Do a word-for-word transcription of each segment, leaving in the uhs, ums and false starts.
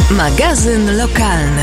Magazyn lokalny.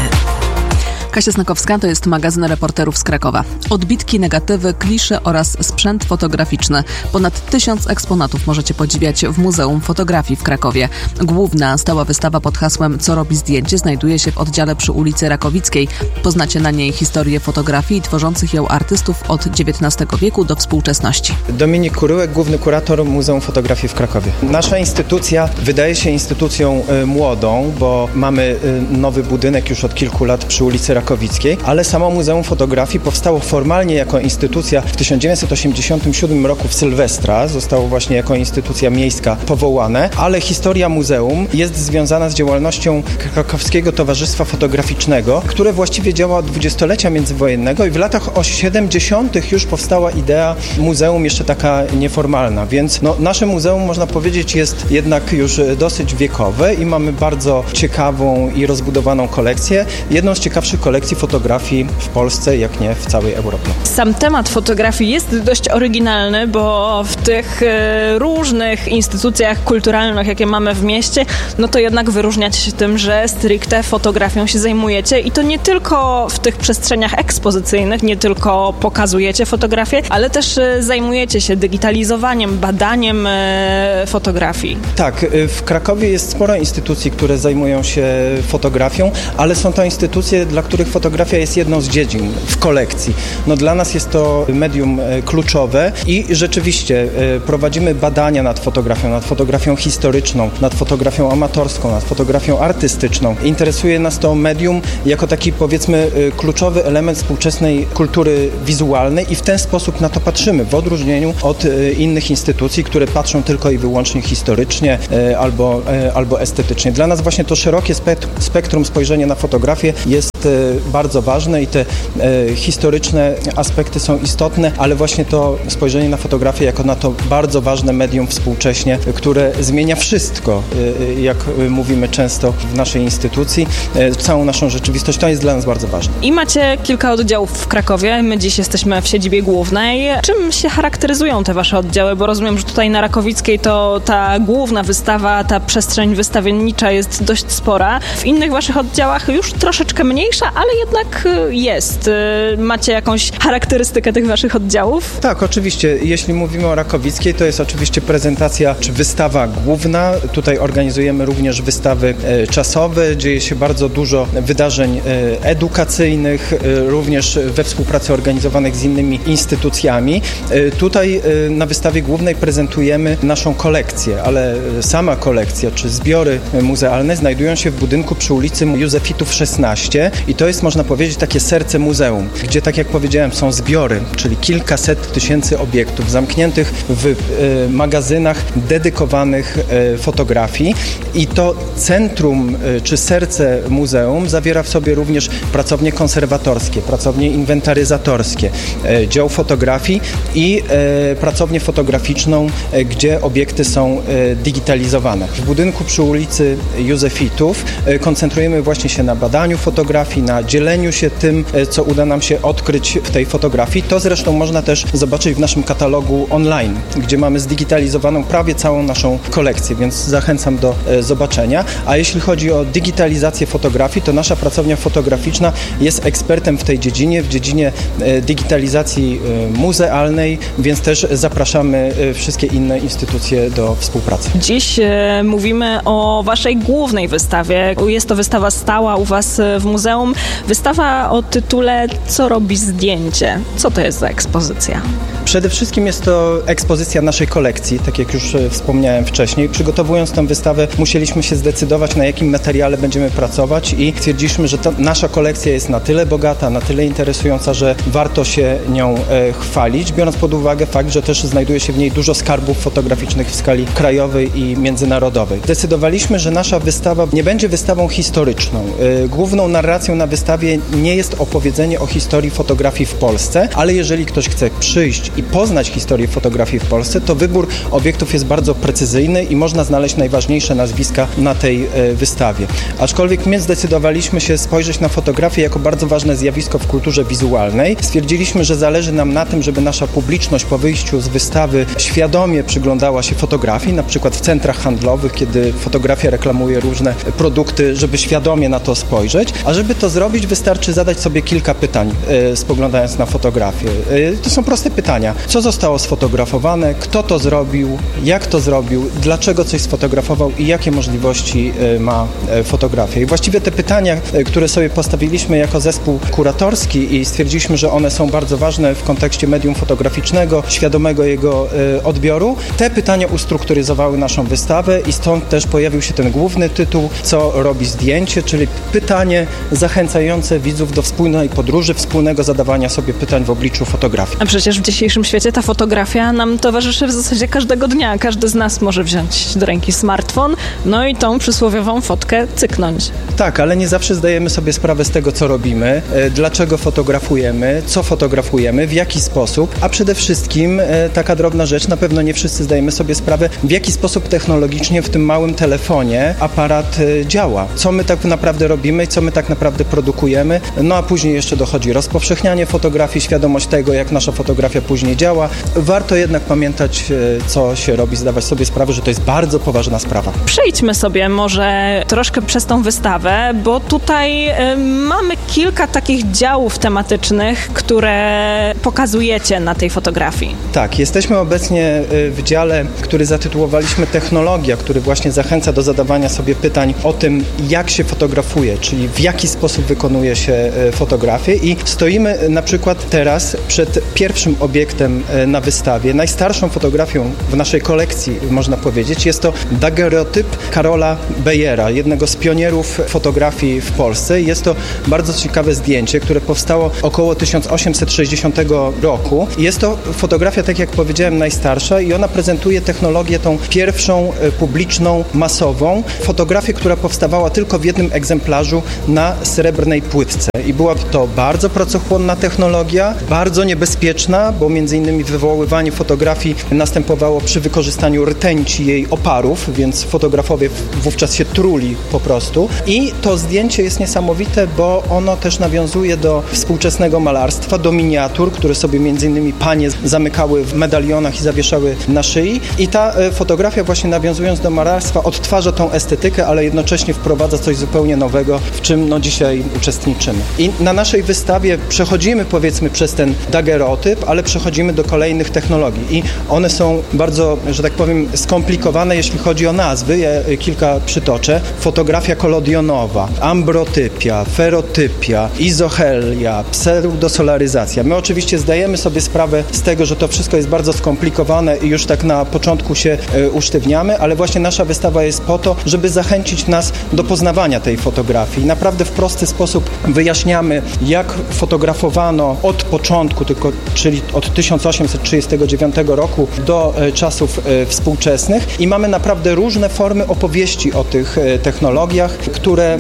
Kasia Snakowska, to jest magazyn reporterów z Krakowa. Odbitki, negatywy, klisze oraz sprzęt fotograficzny. Ponad tysiąc eksponatów możecie podziwiać w Muzeum Fotografii w Krakowie. Główna stała wystawa pod hasłem Co robi zdjęcie znajduje się w oddziale przy ulicy Rakowickiej. Poznacie na niej historię fotografii i tworzących ją artystów od dziewiętnastego wieku do współczesności. Dominik Kuryłek, główny kurator Muzeum Fotografii w Krakowie. Nasza instytucja wydaje się instytucją y, młodą, bo mamy y, nowy budynek już od kilku lat przy ulicy Rakowickiej. Ale samo Muzeum Fotografii powstało formalnie jako instytucja w tysiąc dziewięćset osiemdziesiątym siódmym roku w Sylwestra. Zostało właśnie jako instytucja miejska powołane, ale historia muzeum jest związana z działalnością Krakowskiego Towarzystwa Fotograficznego, które właściwie działa od dwudziestolecia międzywojennego i w latach siedemdziesiątych już powstała idea muzeum jeszcze taka nieformalna, więc no, nasze muzeum, można powiedzieć, jest jednak już dosyć wiekowe i mamy bardzo ciekawą i rozbudowaną kolekcję. Jedną z ciekawszych kolekcji fotografii w Polsce, jak nie w całej Europie. Sam temat fotografii jest dość oryginalny, bo w tych e, różnych instytucjach kulturalnych, jakie mamy w mieście, no to jednak wyróżniacie się tym, że stricte fotografią się zajmujecie i to nie tylko w tych przestrzeniach ekspozycyjnych, nie tylko pokazujecie fotografię, ale też e, zajmujecie się digitalizowaniem, badaniem e, fotografii. Tak, w Krakowie jest sporo instytucji, które zajmują się fotografią, ale są to instytucje, dla których fotografia jest jedną z dziedzin w kolekcji. No dla nas jest to medium kluczowe i rzeczywiście prowadzimy badania nad fotografią, nad fotografią historyczną, nad fotografią amatorską, nad fotografią artystyczną. Interesuje nas to medium jako taki, powiedzmy, kluczowy element współczesnej kultury wizualnej i w ten sposób na to patrzymy, w odróżnieniu od innych instytucji, które patrzą tylko i wyłącznie historycznie albo, albo estetycznie. Dla nas właśnie to szerokie spektrum spojrzenia na fotografię jest bardzo ważne i te e, historyczne aspekty są istotne, ale właśnie to spojrzenie na fotografię jako na to bardzo ważne medium współcześnie, które zmienia wszystko, e, jak mówimy często w naszej instytucji, e, całą naszą rzeczywistość, to jest dla nas bardzo ważne. I macie kilka oddziałów w Krakowie, my dziś jesteśmy w siedzibie głównej. Czym się charakteryzują te wasze oddziały? Bo rozumiem, że tutaj na Rakowickiej to ta główna wystawa, ta przestrzeń wystawiennicza jest dość spora. W innych waszych oddziałach już troszeczkę mniejsza, ale jednak jest. Macie jakąś charakterystykę tych waszych oddziałów? Tak, oczywiście. Jeśli mówimy o Rakowickiej, to jest oczywiście prezentacja czy wystawa główna. Tutaj organizujemy również wystawy e, czasowe. Dzieje się bardzo dużo wydarzeń e, edukacyjnych, e, również we współpracy organizowanych z innymi instytucjami. E, tutaj e, na wystawie głównej prezentujemy naszą kolekcję, ale sama kolekcja czy zbiory muzealne znajdują się w budynku przy ulicy Józefitów szesnaście i to jest, można powiedzieć, takie serce muzeum, gdzie, tak jak powiedziałem, są zbiory, czyli kilkaset tysięcy obiektów zamkniętych w e, magazynach dedykowanych e, fotografii i to centrum e, czy serce muzeum zawiera w sobie również pracownie konserwatorskie, pracownie inwentaryzatorskie, e, dział fotografii i e, pracownię fotograficzną, e, gdzie obiekty są e, digitalizowane. W budynku przy ulicy Józefitów e, koncentrujemy właśnie się na badaniu fotografii, na dzieleniu się tym, co uda nam się odkryć w tej fotografii. To zresztą można też zobaczyć w naszym katalogu online, gdzie mamy zdigitalizowaną prawie całą naszą kolekcję, więc zachęcam do e, zobaczenia. A jeśli chodzi o digitalizację fotografii, to nasza pracownia fotograficzna jest ekspertem w tej dziedzinie, w dziedzinie e, digitalizacji e, muzealnej, więc też zapraszamy e, wszystkie inne instytucje do współpracy. Dziś e, mówimy o waszej głównej wystawie. Jest to wystawa stała u was w muzeum. Wystawa o tytule Co robi zdjęcie? Co to jest za ekspozycja? Przede wszystkim jest to ekspozycja naszej kolekcji, tak jak już wspomniałem wcześniej. Przygotowując tę wystawę, musieliśmy się zdecydować, na jakim materiale będziemy pracować i stwierdziliśmy, że ta nasza kolekcja jest na tyle bogata, na tyle interesująca, że warto się nią e, chwalić, biorąc pod uwagę fakt, że też znajduje się w niej dużo skarbów fotograficznych w skali krajowej i międzynarodowej. Zdecydowaliśmy, że nasza wystawa nie będzie wystawą historyczną. E, główną narracją na wystawie nie jest opowiedzenie o historii fotografii w Polsce, ale jeżeli ktoś chce przyjść i poznać historię fotografii w Polsce, to wybór obiektów jest bardzo precyzyjny i można znaleźć najważniejsze nazwiska na tej wystawie. Aczkolwiek my zdecydowaliśmy się spojrzeć na fotografię jako bardzo ważne zjawisko w kulturze wizualnej. Stwierdziliśmy, że zależy nam na tym, żeby nasza publiczność po wyjściu z wystawy świadomie przyglądała się fotografii, na przykład w centrach handlowych, kiedy fotografia reklamuje różne produkty, żeby świadomie na to spojrzeć. A żeby to zrobić, wystarczy zadać sobie kilka pytań, yy, spoglądając na fotografię. Yy, to są proste pytania. Co zostało sfotografowane? Kto to zrobił? Jak to zrobił? Dlaczego coś sfotografował? I jakie możliwości yy, ma yy, fotografia? I właściwie te pytania, yy, które sobie postawiliśmy jako zespół kuratorski i stwierdziliśmy, że one są bardzo ważne w kontekście medium fotograficznego, świadomego jego yy, odbioru. Te pytania ustrukturyzowały naszą wystawę i stąd też pojawił się ten główny tytuł, co robi zdjęcie, czyli pytanie zachęcające widzów do wspólnej podróży, wspólnego zadawania sobie pytań w obliczu fotografii. A przecież w dzisiejszym świecie ta fotografia nam towarzyszy w zasadzie każdego dnia. Każdy z nas może wziąć do ręki smartfon, no i tą przysłowiową fotkę cyknąć. Tak, ale nie zawsze zdajemy sobie sprawę z tego, co robimy, dlaczego fotografujemy, co fotografujemy, w jaki sposób, a przede wszystkim taka drobna rzecz, na pewno nie wszyscy zdajemy sobie sprawę, w jaki sposób technologicznie w tym małym telefonie aparat działa. Co my tak naprawdę robimy i co my tak naprawdę produkujemy. No a później jeszcze dochodzi rozpowszechnianie fotografii, świadomość tego, jak nasza fotografia później działa. Warto jednak pamiętać, co się robi, zdawać sobie sprawę, że to jest bardzo poważna sprawa. Przejdźmy sobie może troszkę przez tą wystawę, bo tutaj y, mamy kilka takich działów tematycznych, które pokazujecie na tej fotografii. Tak, jesteśmy obecnie w dziale, który zatytułowaliśmy Technologia, który właśnie zachęca do zadawania sobie pytań o tym, jak się fotografuje, czyli w jaki sposób wykonuje się fotografię i stoimy na przykład teraz przed pierwszym obiektem na wystawie, najstarszą fotografią w naszej kolekcji, można powiedzieć. Jest to daguerreotyp Karola Beyera, jednego z pionierów fotografii w Polsce. Jest to bardzo ciekawe zdjęcie, które powstało około tysiąc osiemset sześćdziesiątego roku. Jest to fotografia, tak jak powiedziałem, najstarsza i ona prezentuje technologię tą pierwszą publiczną, masową. Fotografię, która powstawała tylko w jednym egzemplarzu na srebrnej płytce. I była to bardzo pracochłonna technologia, bardzo niebezpieczna, bo między innymi wywoływanie fotografii następowało przy wykorzystaniu rtęci jej oparów, więc fotografowie wówczas się truli po prostu. I to zdjęcie jest niesamowite, bo ono też nawiązuje do współczesnego malarstwa, do miniatur, które sobie między innymi panie zamykały w medalionach i zawieszały na szyi. I ta fotografia właśnie nawiązując do malarstwa odtwarza tą estetykę, ale jednocześnie wprowadza coś zupełnie nowego, w czym no dzisiaj uczestniczymy. I na naszej wystawie przechodzimy powiedzmy przez ten daguerreotyp, ale przechodzimy do kolejnych technologii i one są bardzo, że tak powiem, skomplikowane, jeśli chodzi o nazwy. Ja kilka przytoczę. Fotografia kolodionowa, ambrotypia, ferotypia, izochelia, pseudosolaryzacja. My oczywiście zdajemy sobie sprawę z tego, że to wszystko jest bardzo skomplikowane i już tak na początku się y, usztywniamy, ale właśnie nasza wystawa jest po to, żeby zachęcić nas do poznawania tej fotografii. Naprawdę w prosty sposób wyjaśniamy, jak fotografowano od początku, tylko, czyli od tysiąc osiemset trzydziestego dziewiątego roku do e, czasów e, współczesnych i mamy naprawdę różne formy opowieści o tych e, technologiach, które e,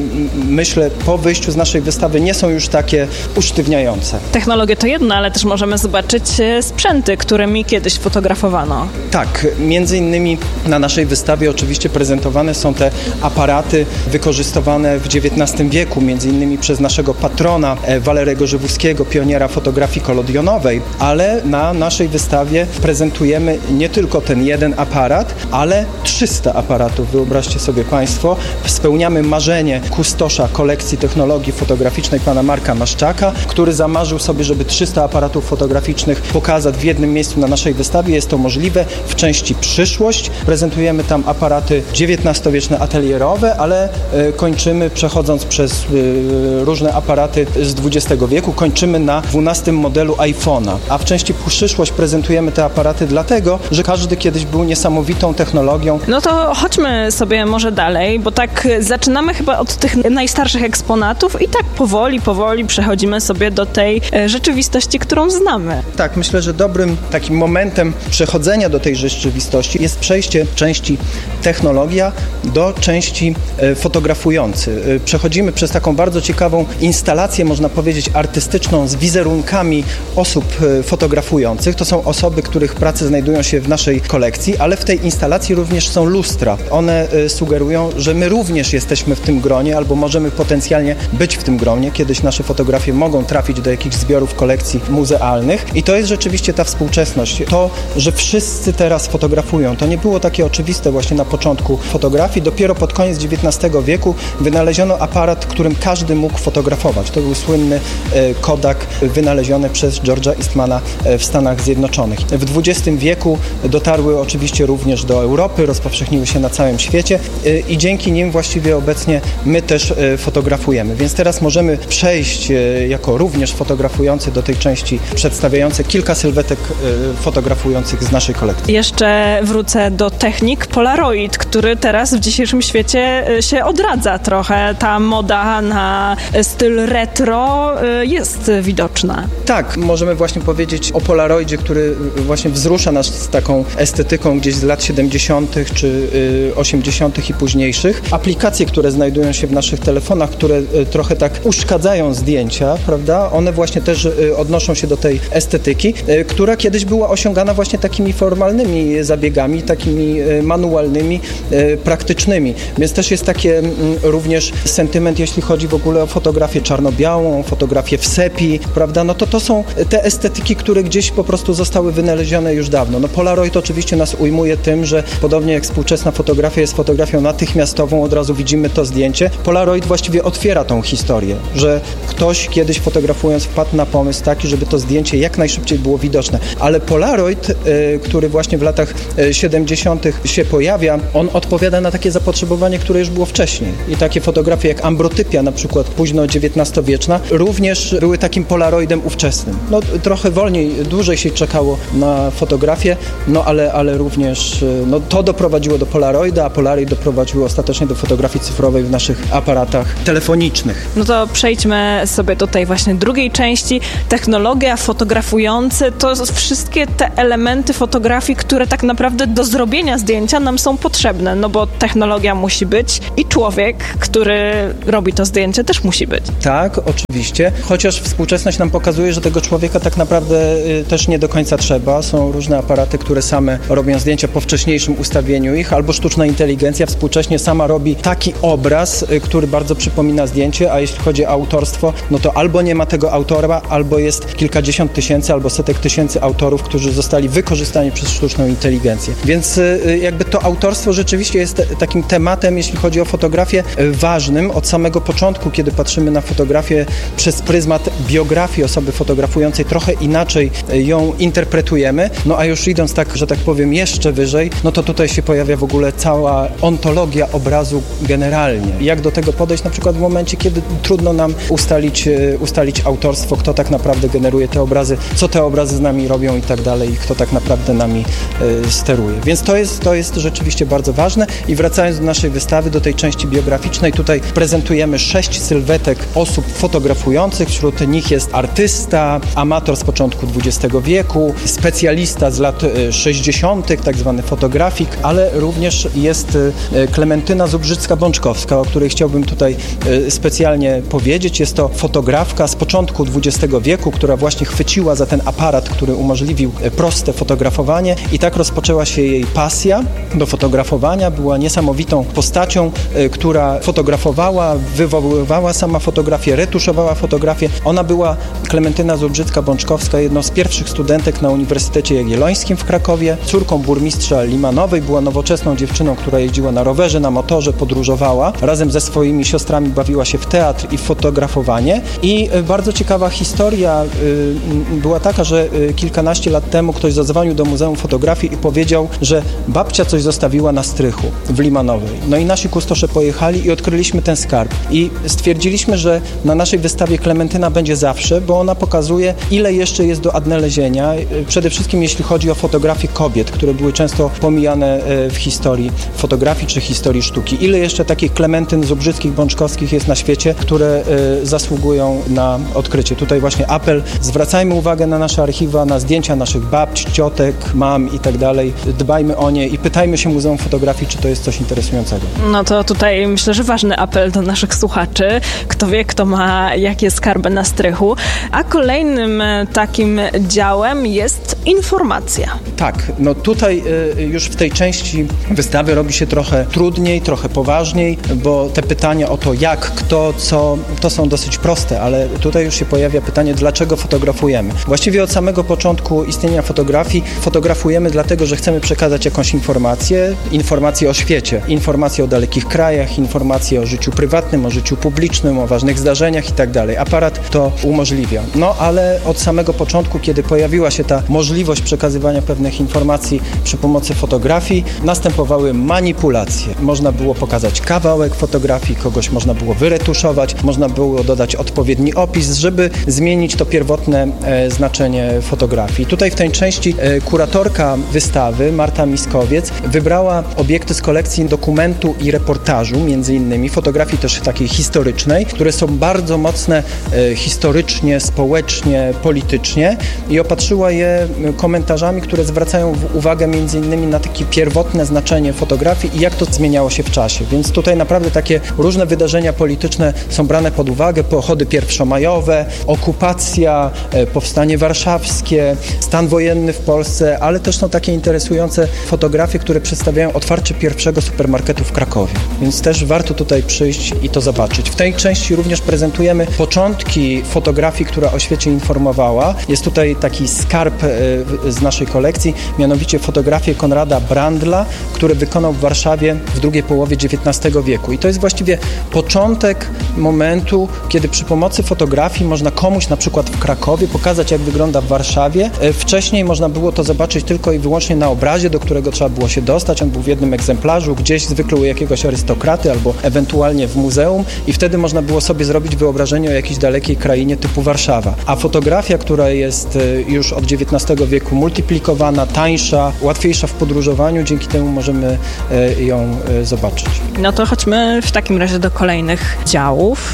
myślę po wyjściu z naszej wystawy nie są już takie usztywniające. Technologie to jedno, ale też możemy zobaczyć sprzęty, którymi kiedyś fotografowano. Tak, między innymi na naszej wystawie oczywiście prezentowane są te aparaty wykorzystywane w dziewiętnastym wieku, między innymi przez naszego patrona Walerego Żywuskiego, pioniera fotografii kolodionowej, ale na naszej wystawie prezentujemy nie tylko ten jeden aparat, ale trzysta aparatów. Wyobraźcie sobie Państwo, spełniamy marzenie kustosza kolekcji technologii fotograficznej pana Marka Maszczaka, który zamarzył sobie, żeby trzysta aparatów fotograficznych pokazać w jednym miejscu na naszej wystawie. Jest to możliwe w części przyszłość. Prezentujemy tam aparaty dziewiętnastowieczne atelierowe, ale y, kończymy przechodząc przez y, różne aparaty z dwudziestego wieku, kończymy na dwunastym modelu iPhone'a. A w części przyszłość prezentujemy te aparaty dlatego, że każdy kiedyś był niesamowitą technologią. No to chodźmy sobie może dalej, bo tak zaczynamy chyba od tych najstarszych eksponatów i tak powoli, powoli przechodzimy sobie do tej rzeczywistości, którą znamy. Tak, myślę, że dobrym takim momentem przechodzenia do tej rzeczywistości jest przejście części technologia do części fotografujący. Przechodzimy przez taką taką bardzo ciekawą instalację, można powiedzieć, artystyczną z wizerunkami osób fotografujących. To są osoby, których prace znajdują się w naszej kolekcji, ale w tej instalacji również są lustra. One sugerują, że my również jesteśmy w tym gronie albo możemy potencjalnie być w tym gronie. Kiedyś nasze fotografie mogą trafić do jakichś zbiorów kolekcji muzealnych i to jest rzeczywiście ta współczesność. To, że wszyscy teraz fotografują, to nie było takie oczywiste właśnie na początku fotografii. Dopiero pod koniec dziewiętnastego wieku wynaleziono aparat, którym każdy mógł fotografować. To był słynny Kodak wynaleziony przez George'a Eastmana w Stanach Zjednoczonych. W dwudziestym wieku dotarły oczywiście również do Europy, rozpowszechniły się na całym świecie i dzięki nim właściwie obecnie my też fotografujemy. Więc teraz możemy przejść jako również fotografujący do tej części przedstawiającej kilka sylwetek fotografujących z naszej kolekcji. Jeszcze wrócę do technik Polaroid, który teraz w dzisiejszym świecie się odradza trochę. Ta moda na styl retro jest widoczna. Tak, możemy właśnie powiedzieć o Polaroidzie, który właśnie wzrusza nas z taką estetyką gdzieś z lat siedemdziesiątych czy osiemdziesiątych i późniejszych. Aplikacje, które znajdują się w naszych telefonach, które trochę tak uszkadzają zdjęcia, prawda? One właśnie też odnoszą się do tej estetyki, która kiedyś była osiągana właśnie takimi formalnymi zabiegami, takimi manualnymi, praktycznymi. Więc też jest takie również sentyment, jeśli chodzi w ogóle o fotografię czarno-białą, fotografię w sepi, prawda? No to to są te estetyki, które gdzieś po prostu zostały wynalezione już dawno. No Polaroid oczywiście nas ujmuje tym, że podobnie jak współczesna fotografia jest fotografią natychmiastową, od razu widzimy to zdjęcie. Polaroid właściwie otwiera tą historię, że ktoś kiedyś fotografując wpadł na pomysł taki, żeby to zdjęcie jak najszybciej było widoczne. Ale Polaroid, y, który właśnie w latach siedemdziesiątych się pojawia, on odpowiada na takie zapotrzebowanie, które już było wcześniej. I takie fotografie jak ambrotypia, na przykład późno dziewiętnastowieczna, również były takim Polaroidem ówczesnym. No trochę wolniej, dłużej się czekało na fotografię, no ale, ale również no, to doprowadziło do Polaroida, a Polaroid doprowadziło ostatecznie do fotografii cyfrowej w naszych aparatach telefonicznych. No to przejdźmy sobie do tej właśnie drugiej części. Technologia, fotografujący, to wszystkie te elementy fotografii, które tak naprawdę do zrobienia zdjęcia nam są potrzebne, no bo technologia musi być i człowiek, który robi to zdjęcie, też musi być. Tak, oczywiście, chociaż współczesność nam pokazuje, że tego człowieka tak naprawdę y, też nie do końca trzeba. Są różne aparaty, które same robią zdjęcia po wcześniejszym ustawieniu ich, albo sztuczna inteligencja współcześnie sama robi taki obraz, y, który bardzo przypomina zdjęcie, a jeśli chodzi o autorstwo, no to albo nie ma tego autora, albo jest kilkadziesiąt tysięcy, albo setek tysięcy autorów, którzy zostali wykorzystani przez sztuczną inteligencję. Więc y, jakby to autorstwo rzeczywiście jest te, takim tematem, jeśli chodzi o fotografię, y, ważnym od samego początku, kiedy patrzymy na fotografię przez pryzmat biografii osoby fotografującej, trochę inaczej ją interpretujemy, no a już idąc tak, że tak powiem, jeszcze wyżej, no to tutaj się pojawia w ogóle cała ontologia obrazu generalnie. Jak do tego podejść na przykład w momencie, kiedy trudno nam ustalić, ustalić autorstwo, kto tak naprawdę generuje te obrazy, co te obrazy z nami robią i tak dalej, i kto tak naprawdę nami y, steruje. Więc to jest, to jest rzeczywiście bardzo ważne i wracając do naszej wystawy, do tej części biograficznej, tutaj prezentujemy sześć sylwetek osób fotografujących, wśród nich jest artysta, amator z początku dwudziestego wieku, specjalista z lat sześćdziesiątych, tak zwany fotografik, ale również jest Klementyna Zubrzycka-Bączkowska, o której chciałbym tutaj specjalnie powiedzieć. Jest to fotografka z początku dwudziestego wieku, która właśnie chwyciła za ten aparat, który umożliwił proste fotografowanie i tak rozpoczęła się jej pasja do fotografowania. Była niesamowitą postacią, która fotografowała, wywoływała sama fotografię, retuszowała fotografię. Ona była, Klementyna Zubrzycka-Bączkowska, jedną z pierwszych studentek na Uniwersytecie Jagiellońskim w Krakowie, córką burmistrza Limanowej, była nowoczesną dziewczyną, która jeździła na rowerze, na motorze, podróżowała. Razem ze swoimi siostrami bawiła się w teatr i w fotografowanie. I bardzo ciekawa historia y, była taka, że y, kilkanaście lat temu ktoś zadzwonił do Muzeum Fotografii i powiedział, że babcia coś zostawiła na strychu w Limanowej. No i nasi kustosze pojechali i odkryliśmy ten skarb. I stwierdziliśmy, że na naszej wystawie Klementyna będzie zawsze, bo ona pokazuje, ile jeszcze jest do odnalezienia. Przede wszystkim jeśli chodzi o fotografie kobiet, które były często pomijane w historii fotografii czy historii sztuki. Ile jeszcze takich Klementyn Zubrzyckich, Bączkowskich jest na świecie, które y, zasługują na odkrycie. Tutaj właśnie apel, zwracajmy uwagę na nasze archiwa, na zdjęcia naszych babć, ciotek, mam i tak dalej. Dbajmy o nie i pytajmy się Muzeum Fotografii, czy to jest coś interesującego. No to tutaj myślę, że ważny apel do naszych słuchaczy. Kto wie, kto ma jakie skarby na strychu. A kolejnym takim działem jest informacja. Tak, no tutaj y, już w tej części wystawy robi się trochę trudniej, trochę poważniej, bo te pytania o to jak, kto, co, to są dosyć proste, ale tutaj już się pojawia pytanie, dlaczego fotografujemy. Właściwie od samego początku istnienia fotografii fotografujemy dlatego, że chcemy przekazać jakąś informację, informację o świecie, informację o dalekich krajach, informację o życiu prywatnym, o życiu publicznym, o ważnych zdarzeniach i tak dalej. Aparat to umożliwia. No ale od samego początku, kiedy pojawiła się ta możliwość przekazywania pewnych informacji przy pomocy fotografii, następowały manipulacje. Można było pokazać kawałek fotografii, kogoś można było wyretuszować, można było dodać odpowiedni opis, żeby zmienić to pierwotne e, znaczenie fotografii. Tutaj w tej części e, kuratorka wystawy, Marta Miskowiec, wybrała obiekty z kolekcji dokumentu i reportażu, między innymi fotografii też takiej historycznej, które są bardzo mocne e, historycznie, społecznie, politycznie i opatrzyła je komentarzami, które zwracają uwagę między innymi na takie pierwotne znaczenie fotografii i jak to zmieniało się w czasie. Więc tutaj naprawdę takie różne wydarzenia polityczne są brane pod uwagę, pochody pierwszomajowe, okupacja, powstanie warszawskie, stan wojenny w Polsce, ale też są takie interesujące fotografie, które przedstawiają otwarcie pierwszego supermarketu w Krakowie. Więc też warto tutaj przyjść i to zobaczyć. W tej części również prezentujemy początki fotografii, która o świecie informowała. Jest tutaj taki skarb z naszej kolekcji, mianowicie fotografię Konrada Brandla, który wykonał w Warszawie w drugiej połowie dziewiętnastego wieku. I to jest właściwie początek momentu, kiedy przy pomocy fotografii można komuś na przykład w Krakowie pokazać, jak wygląda w Warszawie. Wcześniej można było to zobaczyć tylko i wyłącznie na obrazie, do którego trzeba było się dostać. On był w jednym egzemplarzu, gdzieś zwykle u jakiegoś arystokraty albo ewentualnie w muzeum i wtedy można było sobie zrobić wyobrażenie o jakiejś dalekiej krainie typu Warszawa. A fotografia, która jest już od dziewiętnastego wieku multiplikowana, tańsza, łatwiejsza w podróżowaniu, dzięki temu możemy ją zobaczyć. No to chodźmy w takim razie do kolejnych działów.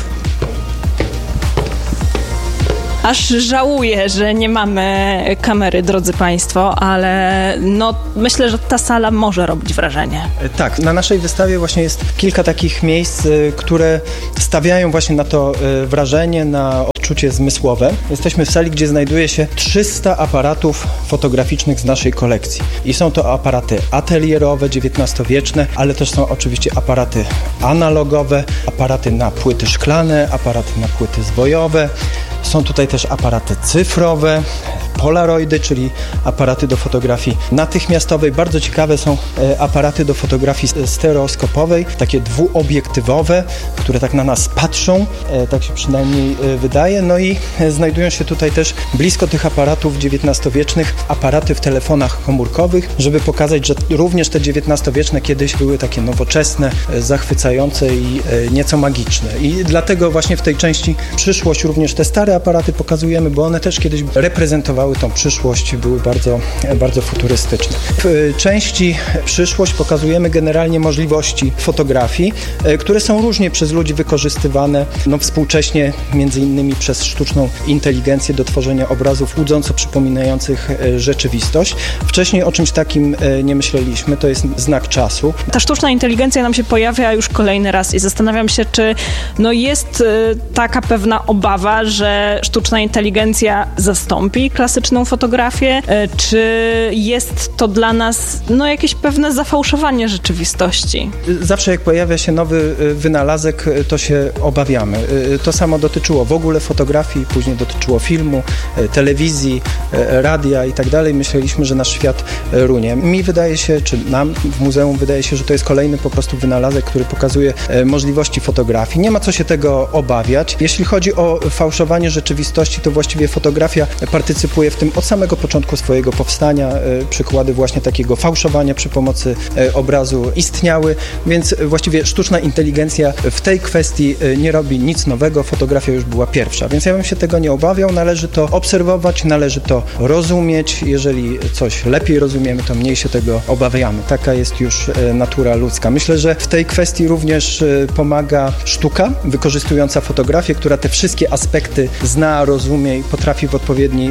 Aż żałuję, że nie mamy kamery, drodzy Państwo, ale no, myślę, że ta sala może robić wrażenie. Tak, na naszej wystawie właśnie jest kilka takich miejsc, które stawiają właśnie na to wrażenie, na odczucie zmysłowe. Jesteśmy w sali, gdzie znajduje się trzysta aparatów fotograficznych z naszej kolekcji. I są to aparaty atelierowe, dziewiętnastowieczne, ale też są oczywiście aparaty analogowe, aparaty na płyty szklane, aparaty na płyty zwojowe. Są tutaj też aparaty cyfrowe, polaroidy, czyli aparaty do fotografii natychmiastowej. Bardzo ciekawe są aparaty do fotografii stereoskopowej, takie dwuobiektywowe, które tak na nas patrzą, tak się przynajmniej wydaje. No i znajdują się tutaj też blisko tych aparatów dziewiętnastowiecznych aparaty w telefonach komórkowych, żeby pokazać, że również te dziewiętnastowieczne kiedyś były takie nowoczesne, zachwycające i nieco magiczne. I dlatego właśnie w tej części przyszłość również te stare aparaty pokazujemy, bo one też kiedyś reprezentowały tą przyszłość, były bardzo, bardzo futurystyczne. W części przyszłość pokazujemy generalnie możliwości fotografii, które są różnie przez ludzi wykorzystywane, no współcześnie między innymi przez sztuczną inteligencję do tworzenia obrazów łudząco przypominających rzeczywistość. Wcześniej o czymś takim nie myśleliśmy, to jest znak czasu. Ta sztuczna inteligencja nam się pojawia już kolejny raz i zastanawiam się, czy no jest taka pewna obawa, że sztuczna inteligencja zastąpi klasyczną fotografię, czy jest to dla nas no, jakieś pewne zafałszowanie rzeczywistości? Zawsze jak pojawia się nowy wynalazek, to się obawiamy. To samo dotyczyło w ogóle fotografii, później dotyczyło filmu, telewizji, radia i tak dalej. Myśleliśmy, że nasz świat runie. Mi wydaje się, czy nam w muzeum wydaje się, że to jest kolejny po prostu wynalazek, który pokazuje możliwości fotografii. Nie ma co się tego obawiać. Jeśli chodzi o fałszowanie rzeczywistości, to właściwie fotografia partycypuje w tym od samego początku swojego powstania. Przykłady właśnie takiego fałszowania przy pomocy obrazu istniały, więc właściwie sztuczna inteligencja w tej kwestii nie robi nic nowego. Fotografia już była pierwsza, więc ja bym się tego nie obawiał. Należy to obserwować, należy to rozumieć. Jeżeli coś lepiej rozumiemy, to mniej się tego obawiamy. Taka jest już natura ludzka. Myślę, że w tej kwestii również pomaga sztuka wykorzystująca fotografię, która te wszystkie aspekty zna, rozumie i potrafi w odpowiedni sposób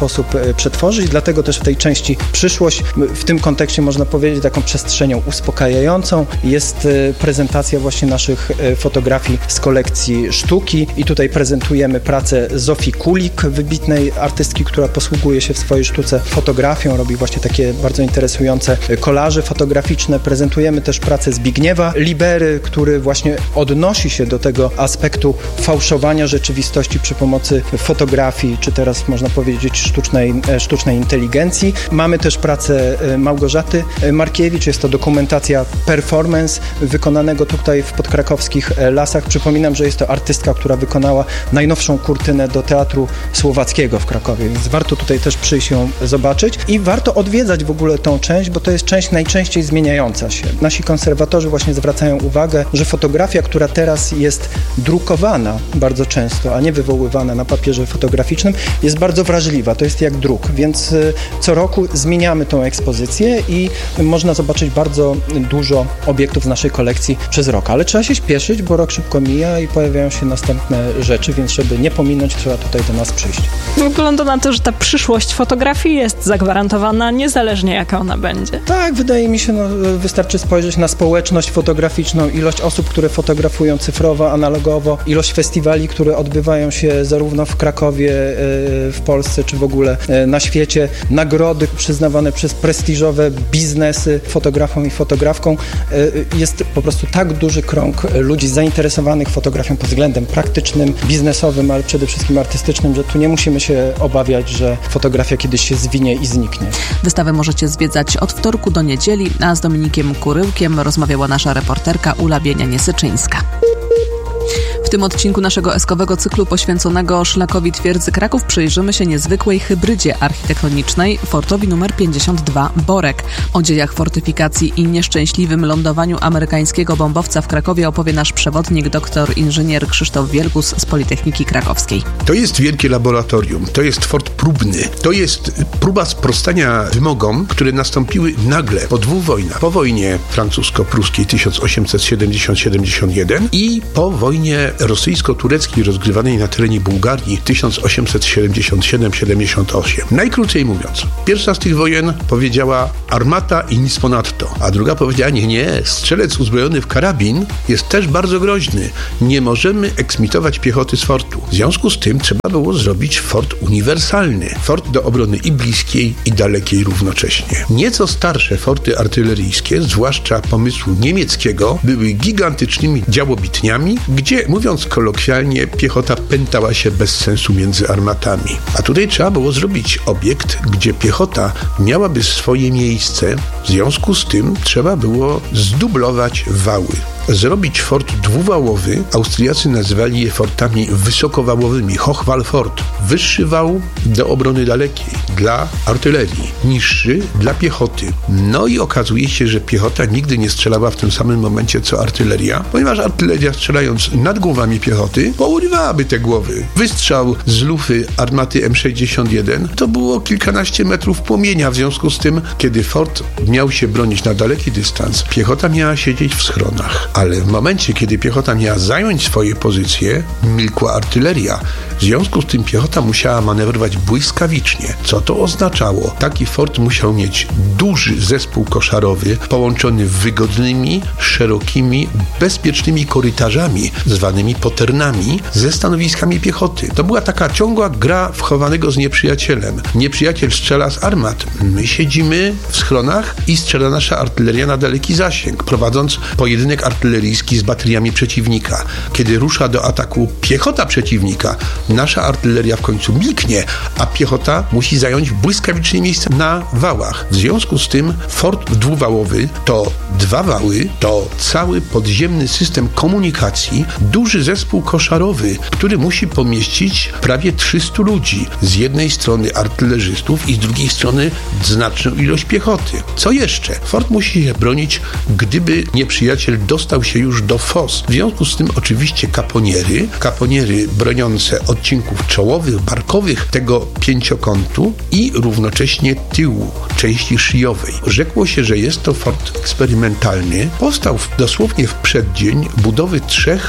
sposób przetworzyć, dlatego też w tej części przyszłość, w tym kontekście można powiedzieć taką przestrzenią uspokajającą, jest prezentacja właśnie naszych fotografii z kolekcji sztuki i tutaj prezentujemy pracę Zofii Kulik, wybitnej artystki, która posługuje się w swojej sztuce fotografią, robi właśnie takie bardzo interesujące kolaże fotograficzne. Prezentujemy też pracę Zbigniewa Libery, który właśnie odnosi się do tego aspektu fałszowania rzeczywistości przy pomocy fotografii, czy teraz można powiedzieć sztucznej, sztucznej inteligencji. Mamy też pracę Małgorzaty Markiewicz, jest to dokumentacja performance wykonanego tutaj w podkrakowskich lasach. Przypominam, że jest to artystka, która wykonała najnowszą kurtynę do Teatru Słowackiego w Krakowie, więc warto tutaj też przyjść ją zobaczyć i warto odwiedzać w ogóle tą część, bo to jest część najczęściej zmieniająca się. Nasi konserwatorzy właśnie zwracają uwagę, że fotografia, która teraz jest drukowana bardzo często, a nie wywoływana na papierze fotograficznym, jest bardzo wrażliwa. To jest jak druk, więc co roku zmieniamy tą ekspozycję i można zobaczyć bardzo dużo obiektów z naszej kolekcji przez rok. Ale trzeba się śpieszyć, bo rok szybko mija i pojawiają się następne rzeczy, więc żeby nie pominąć, trzeba tutaj do nas przyjść. Wygląda na to, że ta przyszłość fotografii jest zagwarantowana, niezależnie jaka ona będzie. Tak, wydaje mi się, no, wystarczy spojrzeć na społeczność fotograficzną, ilość osób, które fotografują cyfrowo, analogowo, ilość festiwali, które odbywają się zarówno w Krakowie, w Polsce, czy w ogóle na świecie, nagrody przyznawane przez prestiżowe biznesy fotografom i fotografką. Jest po prostu tak duży krąg ludzi zainteresowanych fotografią pod względem praktycznym, biznesowym, ale przede wszystkim artystycznym, że tu nie musimy się obawiać, że fotografia kiedyś się zwinie i zniknie. Wystawę możecie zwiedzać od wtorku do niedzieli, a z Dominikiem Kuryłkiem rozmawiała nasza reporterka Ula Bienia-Niesyczyńska. W tym odcinku naszego eskowego cyklu poświęconego szlakowi Twierdzy Kraków przyjrzymy się niezwykłej hybrydzie architektonicznej fortowi numer pięćdziesiąt dwa Borek. O dziejach fortyfikacji i nieszczęśliwym lądowaniu amerykańskiego bombowca w Krakowie opowie nasz przewodnik, doktor inżynier Krzysztof Wielgus z Politechniki Krakowskiej. To jest wielkie laboratorium, to jest fort próbny, to jest próba sprostania wymogom, które nastąpiły nagle po dwóch wojnach. Po wojnie francusko-pruskiej tysiąc osiemset siedemdziesiąt siedemdziesiąt jeden i po wojnie rosyjsko-tureckiej rozgrywanej na terenie Bułgarii tysiąc osiemset siedemdziesiąt siedem siedemdziesiąt osiem. Najkrócej mówiąc, pierwsza z tych wojen powiedziała armata i nic ponadto, a druga powiedziała nie, nie, strzelec uzbrojony w karabin jest też bardzo groźny. Nie możemy eksmitować piechoty z fortu. W związku z tym trzeba było zrobić fort uniwersalny. Fort do obrony i bliskiej, i dalekiej równocześnie. Nieco starsze forty artyleryjskie, zwłaszcza pomysłu niemieckiego, były gigantycznymi działobitniami, gdzie, mówiąc kolokwialnie, piechota pętała się bez sensu między armatami. A tutaj trzeba było zrobić obiekt, gdzie piechota miałaby swoje miejsce. W związku z tym trzeba było zdublować wały. Zrobić fort dwuwałowy, Austriacy nazywali je fortami wysokowałowymi, Hochwallfort. Wyższy wał do obrony dalekiej, dla artylerii, niższy dla piechoty. No i okazuje się, że piechota nigdy nie strzelała w tym samym momencie co artyleria, ponieważ artyleria, strzelając nad głowami piechoty, pourywałaby te głowy. Wystrzał z lufy armaty M sześćdziesiąt jeden to było kilkanaście metrów płomienia, w związku z tym, kiedy fort miał się bronić na daleki dystans, piechota miała siedzieć w schronach. Ale w momencie, kiedy piechota miała zająć swoje pozycje, milkła artyleria. W związku z tym piechota musiała manewrować błyskawicznie. Co to oznaczało? Taki fort musiał mieć duży zespół koszarowy, połączony wygodnymi, szerokimi, bezpiecznymi korytarzami, zwanymi poternami, ze stanowiskami piechoty. To była taka ciągła gra wchowanego z nieprzyjacielem. Nieprzyjaciel strzela z armat. My siedzimy w schronach i strzela nasza artyleria na daleki zasięg, prowadząc pojedynek artyleryjski z bateriami przeciwnika. Kiedy rusza do ataku piechota przeciwnika, nasza artyleria w końcu milknie, a piechota musi zająć błyskawicznie miejsce na wałach. W związku z tym fort dwuwałowy to dwa wały, to cały podziemny system komunikacji, duży zespół koszarowy, który musi pomieścić prawie trzystu ludzi. Z jednej strony artylerzystów i z drugiej strony znaczną ilość piechoty. Co jeszcze? Fort musi się bronić, gdyby nieprzyjaciel dostał się już do fos. W związku z tym oczywiście kaponiery, kaponiery broniące odcinków czołowych, barkowych tego pięciokątu i równocześnie tyłu, części szyjowej. Rzekło się, że jest to fort eksperymentalny. Powstał w, dosłownie w przeddzień budowy trzech wielkich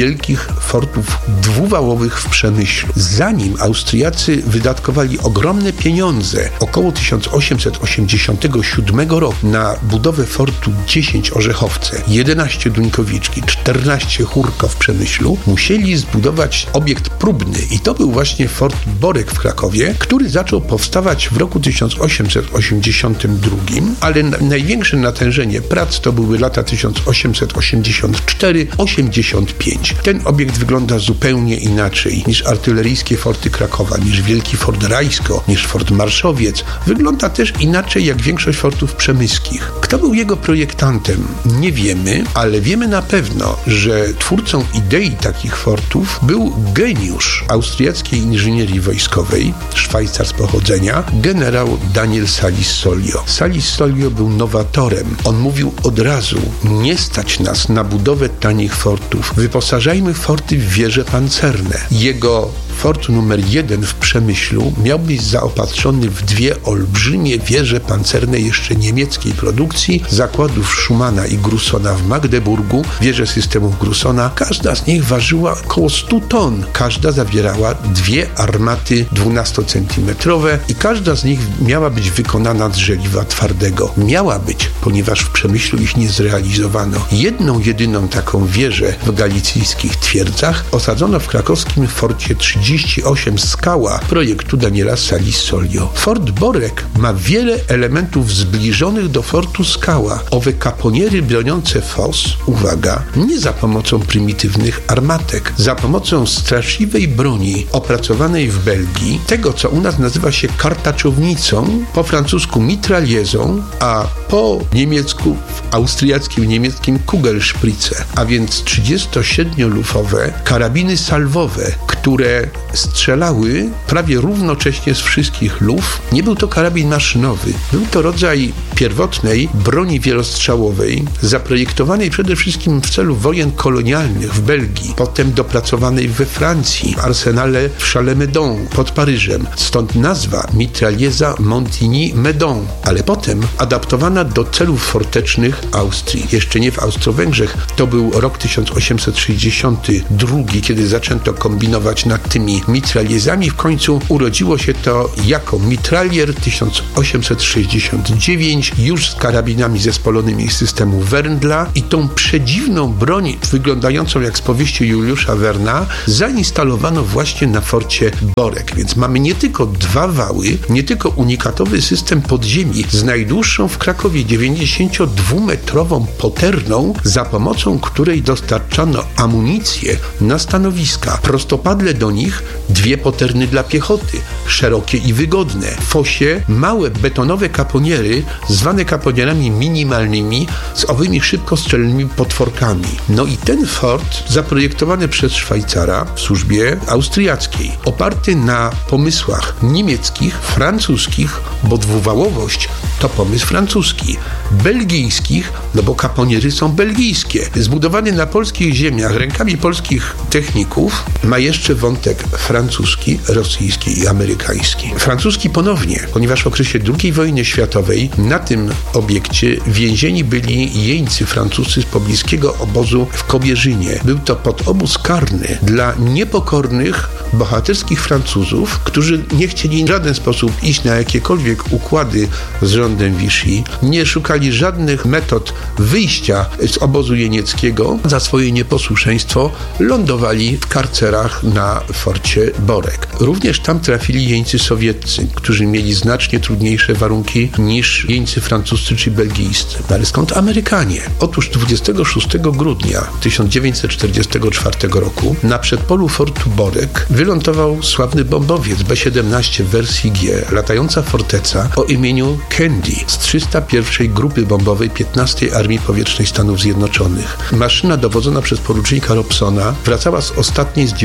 wielkich fortów dwuwałowych w Przemyślu. Zanim Austriacy wydatkowali ogromne pieniądze, około tysiąc osiemset osiemdziesiątego siódmego roku, na budowę fortu dziesięć Orzechowce, jedenaście Duńkowiczki, czternaście Chórko w Przemyślu, musieli zbudować obiekt próbny i to był właśnie Fort Borek w Krakowie, który zaczął powstawać w roku tysiąc osiemset osiemdziesiątym drugim, ale na, największe natężenie prac to były lata tysiąc osiemset osiemdziesiąt cztery osiemdziesiąt pięć. Ten obiekt wygląda zupełnie inaczej niż artyleryjskie forty Krakowa, niż Wielki Fort Rajsko, niż Fort Marszowiec. Wygląda też inaczej jak większość fortów przemyskich. Kto był jego projektantem? Nie wiemy, ale wiemy na pewno, że twórcą idei takich fortów był geniusz austriackiej inżynierii wojskowej, Szwajcar z pochodzenia, generał Daniel Salis-Solio. Salis-Solio był nowatorem. On mówił od razu, nie stać nas na budowę tanich fortów. Wyposażajmy forty w wieże pancerne. Jego fort numer jeden w Przemyślu miał być zaopatrzony w dwie olbrzymie wieże pancerne jeszcze niemieckiej produkcji, zakładów Schumana i Grussona w Magdeburgu, wieże systemów Grussona. Każda z nich ważyła około stu ton. Każda zawierała dwie armaty dwunastocentymetrowe i każda z nich miała być wykonana z żeliwa twardego. Miała być, ponieważ w Przemyślu ich nie zrealizowano. Jedną, jedyną taką wieżę w galicyjskich twierdzach osadzono w krakowskim forcie trzydzieści osiem Skała projektu Daniela Salis-Solio. Fort Borek ma wiele elementów zbliżonych do fortu Skała. Owe kaponiery broniące fos, uwaga, nie za pomocą prymitywnych armatek, za pomocą straszliwej broni opracowanej w Belgii, tego co u nas nazywa się kartaczownicą, po francusku mitragliezą, a po niemiecku, w austriackim niemieckim Kugelspritze, a więc trzydziestosiedmiolufowe karabiny salwowe, które strzelały prawie równocześnie z wszystkich luf. Nie był to karabin maszynowy. Był to rodzaj pierwotnej broni wielostrzałowej, zaprojektowanej przede wszystkim w celu wojen kolonialnych w Belgii, potem dopracowanej we Francji, w arsenale w Chalais-Meudon pod Paryżem. Stąd nazwa mitraglieza Montigny-Meudon, ale potem adaptowana do celów fortecznych Austrii. Jeszcze nie w Austro-Węgrzech. To był rok tysiąc osiemset sześćdziesiąty drugi, kiedy zaczęto kombinować nad tymi mitragliezami. W końcu urodziło się to jako mitralier tysiąc osiemset sześćdziesiąt dziewięć, już z karabinami zespolonymi z systemu Wendla i tą przedziwną broń wyglądającą jak z powieści Juliusza Werna zainstalowano właśnie na forcie Borek. Więc mamy nie tylko dwa wały, nie tylko unikatowy system podziemi z najdłuższą w Krakowie dziewięćdziesięciodwumetrową poterną, za pomocą której dostarczano amunicję na stanowiska. Prostopadle do nich dwie poterny dla piechoty, szerokie i wygodne. W fosie małe betonowe kaponiery, zwane kaponierami minimalnymi, z owymi szybkostrzelnymi potworkami. No i ten fort, zaprojektowany przez Szwajcara w służbie austriackiej, oparty na pomysłach niemieckich, francuskich, bo dwuwałowość to pomysł francuski, belgijskich, no bo kaponiery są belgijskie. Zbudowany na polskich ziemiach rękami polskich techników, ma jeszcze wątek francuski, rosyjski i amerykański. Francuski ponownie, ponieważ w okresie drugiej wojny światowej na tym obiekcie więzieni byli jeńcy francuscy z pobliskiego obozu w Kobierzynie. Był to podobóz karny dla niepokornych, bohaterskich Francuzów, którzy nie chcieli w żaden sposób iść na jakiekolwiek układy z rządem Vichy, nie szukali żadnych metod wyjścia z obozu jenieckiego. Za swoje nieposłuszeństwo lądowali w karcerach na forcie Borek. Również tam trafili jeńcy sowieccy, którzy mieli znacznie trudniejsze warunki niż jeńcy francuscy czy belgijscy. Ale skąd Amerykanie? Otóż dwudziestego szóstego grudnia tysiąc dziewięćset czterdziestego czwartego roku na przedpolu fortu Borek wylądował sławny bombowiec B siedemnaście w wersji G, latająca forteca o imieniu Candy z trzysta pierwszej Grupy Bombowej piętnastej Armii Powietrznej Stanów Zjednoczonych. Maszyna dowodzona przez porucznika Robsona wracała z ostatniej z dziewiętnastu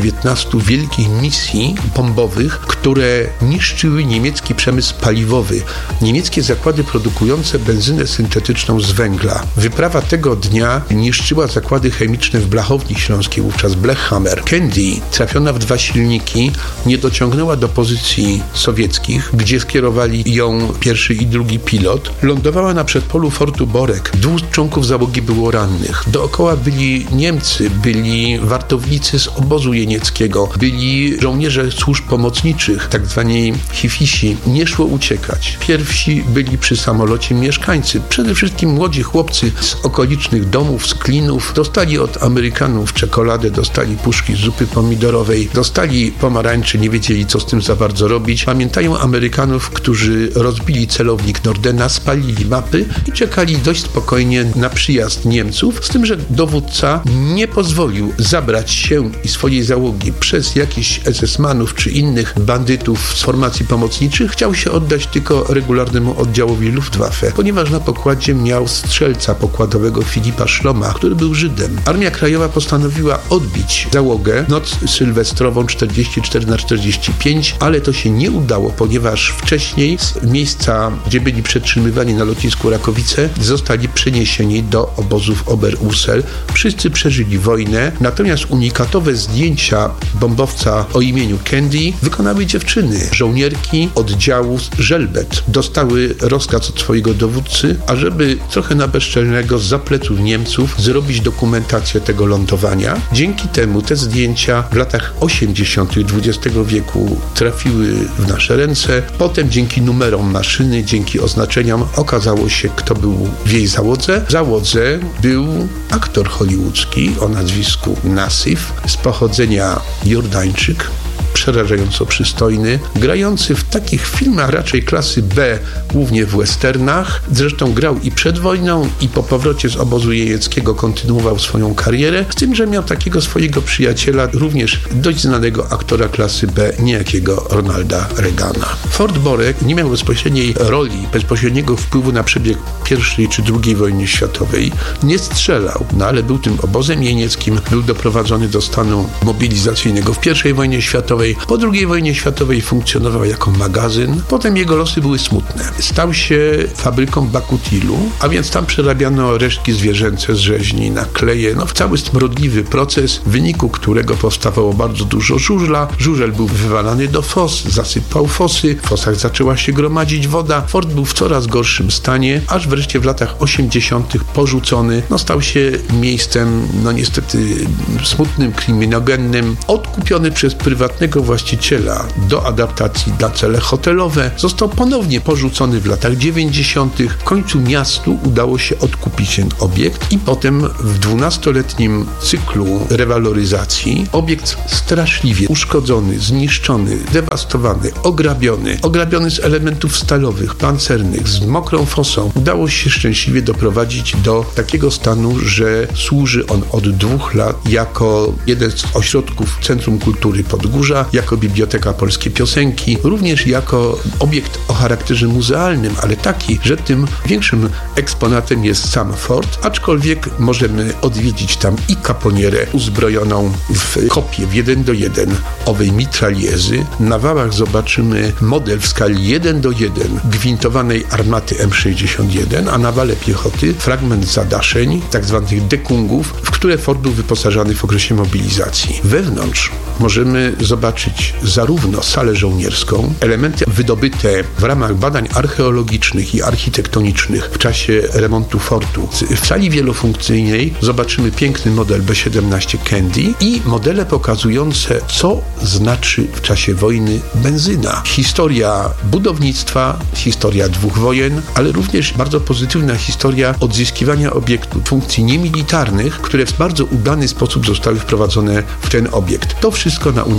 dwunastu wielkich misji bombowych, które niszczyły niemiecki przemysł paliwowy, niemieckie zakłady produkujące benzynę syntetyczną z węgla. Wyprawa tego dnia niszczyła zakłady chemiczne w Blachowni Śląskiej, wówczas Blechhammer. Candy, trafiona w dwa silniki, nie dociągnęła do pozycji sowieckich, gdzie skierowali ją pierwszy i drugi pilot. Lądowała na przedpolu Fortu Borek. Dwóch członków załogi było rannych. Dookoła byli Niemcy, byli wartownicy z obozu jenieckiego, byli żołnierze służb pomocniczych, tak zwani hifisi. Nie szło uciekać. Pierwsi byli przy samolocie mieszkańcy, przede wszystkim młodzi chłopcy z okolicznych domów, z klinów. Dostali od Amerykanów czekoladę, dostali puszki zupy pomidorowej, dostali pomarańcze, nie wiedzieli, co z tym za bardzo robić. Pamiętają Amerykanów, którzy rozbili celownik Nordena, spalili mapy i czekali dość spokojnie na przyjazd Niemców, z tym, że dowódca nie pozwolił zabrać się i swojej załogi przez jakichś es es manów czy innych bandytów z formacji pomocniczych. Chciał się oddać tylko regularnemu oddziałowi Luftwaffe, ponieważ na pokładzie miał strzelca pokładowego Filipa Szloma, który był Żydem. Armia Krajowa postanowiła odbić załogę noc sylwestrową czterdzieści cztery na czterdzieści pięć, ale to się nie udało, ponieważ wcześniej z miejsca, gdzie byli przetrzymywani na lotnisku Rakowice, zostali przeniesieni do obozów Oberursel. Wszyscy przeżyli wojnę, natomiast unikatowe zdjęcia bombowca o imieniu Candy wykonały dziewczyny, żołnierki oddziału Żelbet. Dostały rozkaz od swojego dowódcy, ażeby trochę na bezczelnego zza pleców Niemców zrobić dokumentację tego lądowania. Dzięki temu te zdjęcia w latach osiemdziesiątych dwudziestego wieku trafiły w nasze ręce. Potem dzięki numerom maszyny, dzięki oznaczeniom okazało się, kto był w jej załodze. W załodze był aktor hollywoodzki o nazwisku Nassif, z pochodzenia Jordańczyk, przerażająco przystojny, grający w takich filmach raczej klasy B, głównie w westernach. Zresztą grał i przed wojną, i po powrocie z obozu jenieckiego kontynuował swoją karierę, z tym, że miał takiego swojego przyjaciela, również dość znanego aktora klasy B, niejakiego Ronalda Reagana. Fort Borek nie miał bezpośredniej roli, bezpośredniego wpływu na przebieg pierwszej czy drugiej wojny światowej. Nie strzelał, no ale był tym obozem jenieckim, był doprowadzony do stanu mobilizacyjnego w pierwszej wojnie światowej. Po drugiej wojnie światowej funkcjonował jako magazyn. Potem jego losy były smutne. Stał się fabryką bakutilu, a więc tam przerabiano resztki zwierzęce z rzeźni na kleje. No, cały smrodliwy proces, w wyniku którego powstawało bardzo dużo żużla. Żużel był wywalany do fos, zasypał fosy. W fosach zaczęła się gromadzić woda. Fort był w coraz gorszym stanie, aż wreszcie w latach osiemdziesiątych porzucony. No, stał się miejscem, no niestety, smutnym, kryminogennym. Odkupiony przez prywatnego właściciela do adaptacji na cele hotelowe, został ponownie porzucony w latach dziewięćdziesiątych. W końcu miastu udało się odkupić ten obiekt i potem w dwunastoletnim cyklu rewaloryzacji obiekt straszliwie uszkodzony, zniszczony, dewastowany, ograbiony, ograbiony z elementów stalowych, pancernych, z mokrą fosą, udało się szczęśliwie doprowadzić do takiego stanu, że służy on od dwóch lat jako jeden z ośrodków Centrum Kultury Podgórza, jako Biblioteka Polskiej Piosenki, również jako obiekt o charakterze muzealnym, ale taki, że tym większym eksponatem jest sam fort, aczkolwiek możemy odwiedzić tam i kaponierę uzbrojoną w kopię w jeden do jeden owej mitraliezy. Na wałach zobaczymy model w skali jeden do jeden gwintowanej armaty em sześćdziesiąt jeden, a na wale piechoty fragment zadaszeń, tak zwanych dekungów, w które fort był wyposażony w okresie mobilizacji. Wewnątrz możemy zobaczyć zarówno salę żołnierską, elementy wydobyte w ramach badań archeologicznych i architektonicznych w czasie remontu fortu. W sali wielofunkcyjnej zobaczymy piękny model B siedemnaście Candy i modele pokazujące, co znaczy w czasie wojny benzyna. Historia budownictwa, historia dwóch wojen, ale również bardzo pozytywna historia odzyskiwania obiektu, funkcji niemilitarnych, które w bardzo udany sposób zostały wprowadzone w ten obiekt. To wszystko na unikatowym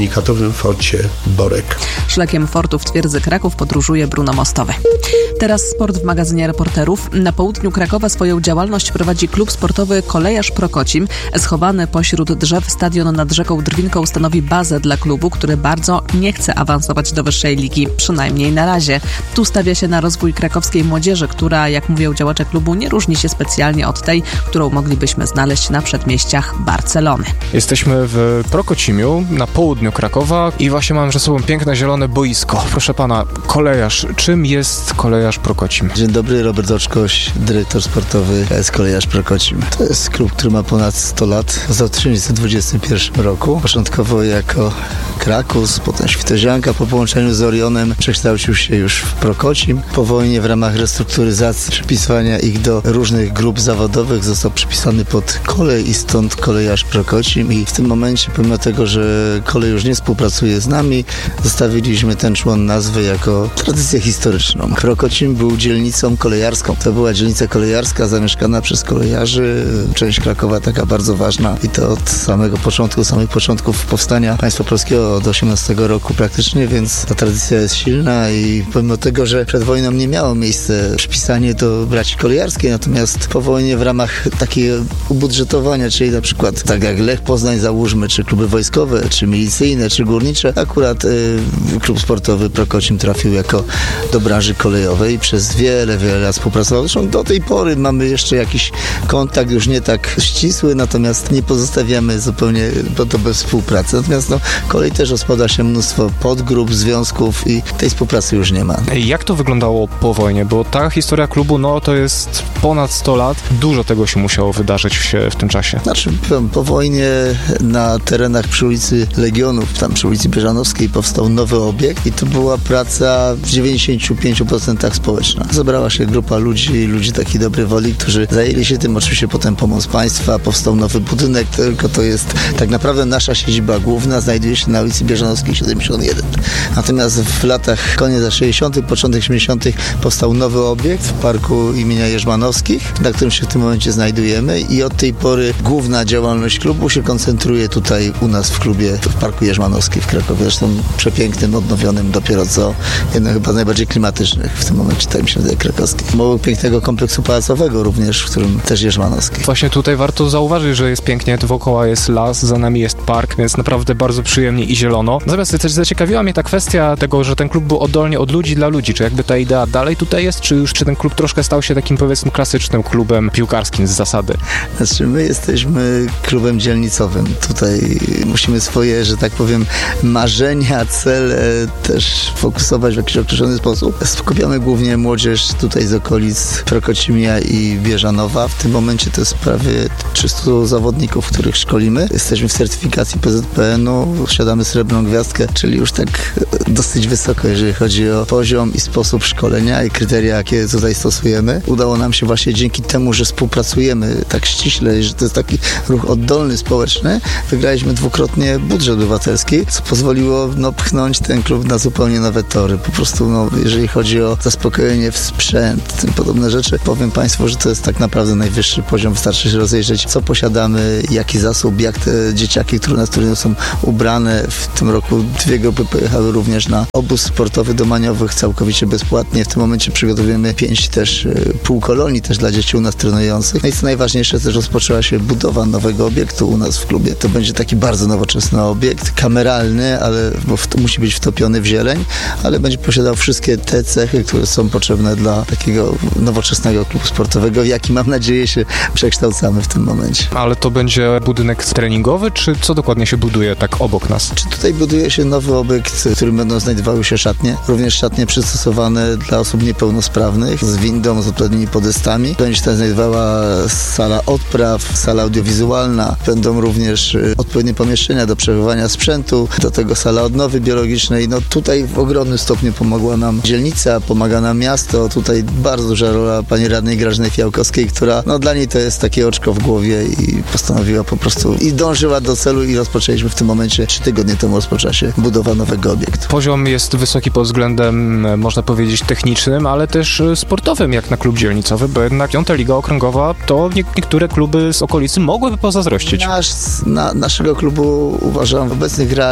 słynnym forcie Borek. Szlakiem fortów twierdzy Kraków podróżuje Bruno Mostowy. Teraz sport w magazynie reporterów. Na południu Krakowa swoją działalność prowadzi klub sportowy Kolejarz Prokocim. Schowany pośród drzew stadion nad rzeką Drwinką stanowi bazę dla klubu, który bardzo nie chce awansować do wyższej ligi, przynajmniej na razie. Tu stawia się na rozwój krakowskiej młodzieży, która, jak mówią działacze klubu, nie różni się specjalnie od tej, którą moglibyśmy znaleźć na przedmieściach Barcelony. Jesteśmy w Prokocimiu, na południu Krakowa i właśnie mam ze sobą piękne zielone boisko. Proszę pana, Kolejarz, czym jest Kolejarz Prokocim? Dzień dobry, Robert Oczkoś, dyrektor sportowy K S Kolejarz Prokocim. To jest klub, który ma ponad sto lat. Został w tysiąc dziewięćset dwudziestym pierwszym roku. Początkowo jako Krakus, potem Świtozianka po połączeniu z Orionem przekształcił się już w Prokocim. Po wojnie w ramach restrukturyzacji, przypisywania ich do różnych grup zawodowych został przypisany pod kolej i stąd Kolejarz Prokocim i w tym momencie, pomimo tego, że kolej już nie współpracuje z nami, zostawiliśmy ten człon nazwy jako tradycję historyczną. Prokocim był dzielnicą kolejarską. To była dzielnica kolejarska zamieszkana przez kolejarzy, część Krakowa taka bardzo ważna i to od samego początku, samych początków powstania państwa polskiego od osiemnastego roku praktycznie, więc ta tradycja jest silna i pomimo tego, że przed wojną nie miało miejsca przypisanie do braci kolejarskiej, natomiast po wojnie w ramach takiego ubudżetowania, czyli na przykład tak jak Lech Poznań załóżmy, czy kluby wojskowe, czy milicyjne, czy górnicze, akurat y, klub sportowy Prokocim trafił jako do branży kolejowej i przez wiele, wiele lat współpracował. Zresztą do tej pory mamy jeszcze jakiś kontakt, już nie tak ścisły, natomiast nie pozostawiamy zupełnie do, do bez współpracy. Natomiast no, kolej też rozpada się mnóstwo podgrup, związków i tej współpracy już nie ma. Jak to wyglądało po wojnie? Bo ta historia klubu, no to jest ponad sto lat. Dużo tego się musiało wydarzyć w, w tym czasie. Znaczy, po wojnie na terenach przy ulicy Legionów, tam przy ulicy Bieżanowskiej powstał nowy obiekt i to była praca w dziewięćdziesięciu pięciu procentach społeczna. Zebrała się grupa ludzi, ludzi takiej dobrej woli, którzy zajęli się tym, oczywiście potem pomoc państwa, powstał nowy budynek, tylko to jest tak naprawdę nasza siedziba główna, znajduje się na ulicy Bieżanowskiej siedemdziesiąt jeden. Natomiast w latach koniec lat sześćdziesiątych, początek siedemdziesiątych powstał nowy obiekt w parku imienia Jerzmanowskich, na którym się w tym momencie znajdujemy i od tej pory główna działalność klubu się koncentruje tutaj u nas w klubie w parku Jerzmanowskim w Krakowie. Zresztą przepięknym, odnowionym dopiero co, jednym chyba z najbardziej klimatycznych w tym momencie, tak mi się wydaje, krakowskich. Mało pięknego kompleksu pałacowego również, w którym też Jerzmanowski. Właśnie tutaj warto zauważyć, że jest pięknie, dookoła jest las, za nami jest park, więc naprawdę bardzo przyjemnie i zielono. Natomiast też zaciekawiła mnie ta kwestia tego, że ten klub był oddolnie od ludzi dla ludzi. Czy jakby ta idea dalej tutaj jest, czy już czy ten klub troszkę stał się takim, powiedzmy, klasycznym klubem piłkarskim z zasady? Znaczy, my jesteśmy klubem dzielnicowym. Tutaj musimy swoje, że tak powiem, marzenia, cele też fokusować w jakiś określony sposób. Skupiamy głównie młodzież tutaj z okolic Prokocimia i Bieżanowa. W tym momencie to jest prawie trzystu zawodników, których szkolimy. Jesteśmy w certyfikacji P Z P N-u, posiadamy srebrną gwiazdkę, czyli już tak dosyć wysoko, jeżeli chodzi o poziom i sposób szkolenia i kryteria, jakie tutaj stosujemy. Udało nam się właśnie dzięki temu, że współpracujemy tak ściśle, że to jest taki ruch oddolny, społeczny, wygraliśmy dwukrotnie budżet obywatelski, co pozwoliło no, pchnąć ten klub na zupełnie nowe tory. Po prostu, no, jeżeli chodzi o zaspokojenie w sprzęt, tym podobne rzeczy, powiem Państwu, że to jest tak naprawdę najwyższy poziom. Wystarczy się rozejrzeć, co posiadamy, jaki zasób, jak te dzieciaki, które na turnieju są ubrane. W tym roku dwie grupy pojechały również na obóz sportowy do Maniowych całkowicie bezpłatnie. W tym momencie przygotowujemy pięć też półkolonii też dla dzieci u nas trenujących. No i co najważniejsze, też rozpoczęła się budowa nowego obiektu u nas w klubie. To będzie taki bardzo nowoczesny obiekt, kameralny, ale bo w, musi być wtopiony w zieleń, ale będzie posiadał wszystkie te cechy, które są potrzebne dla takiego nowoczesnego klubu sportowego, jaki mam nadzieję się przekształcamy w tym momencie. Ale to będzie budynek treningowy, czy co dokładnie się buduje tak obok nas? Czy tutaj buduje się nowy obiekt, w którym będą znajdowały się szatnie, również szatnie przystosowane dla osób niepełnosprawnych, z windą, z odpowiednimi podestami. Będzie tam znajdowała sala odpraw, sala audiowizualna, będą również odpowiednie pomieszczenia do przechowywania sprzętu, do tego sala odnowy biologicznej. No tutaj w ogromnym stopniu pomogła nam dzielnica, pomaga nam miasto. Tutaj bardzo duża rola pani radnej Grażyny Fiałkowskiej, która no dla niej to jest takie oczko w głowie i postanowiła po prostu i dążyła do celu i rozpoczęliśmy w tym momencie, trzy tygodnie temu rozpoczęła się budowa nowego obiektu. Poziom jest wysoki pod względem, można powiedzieć, technicznym, ale też sportowym, jak na klub dzielnicowy, bo jednak piąta liga okręgowa to nie, niektóre kluby z okolicy mogłyby pozazdrościć. Nasz, na, naszego klubu uważam w obecnych realiach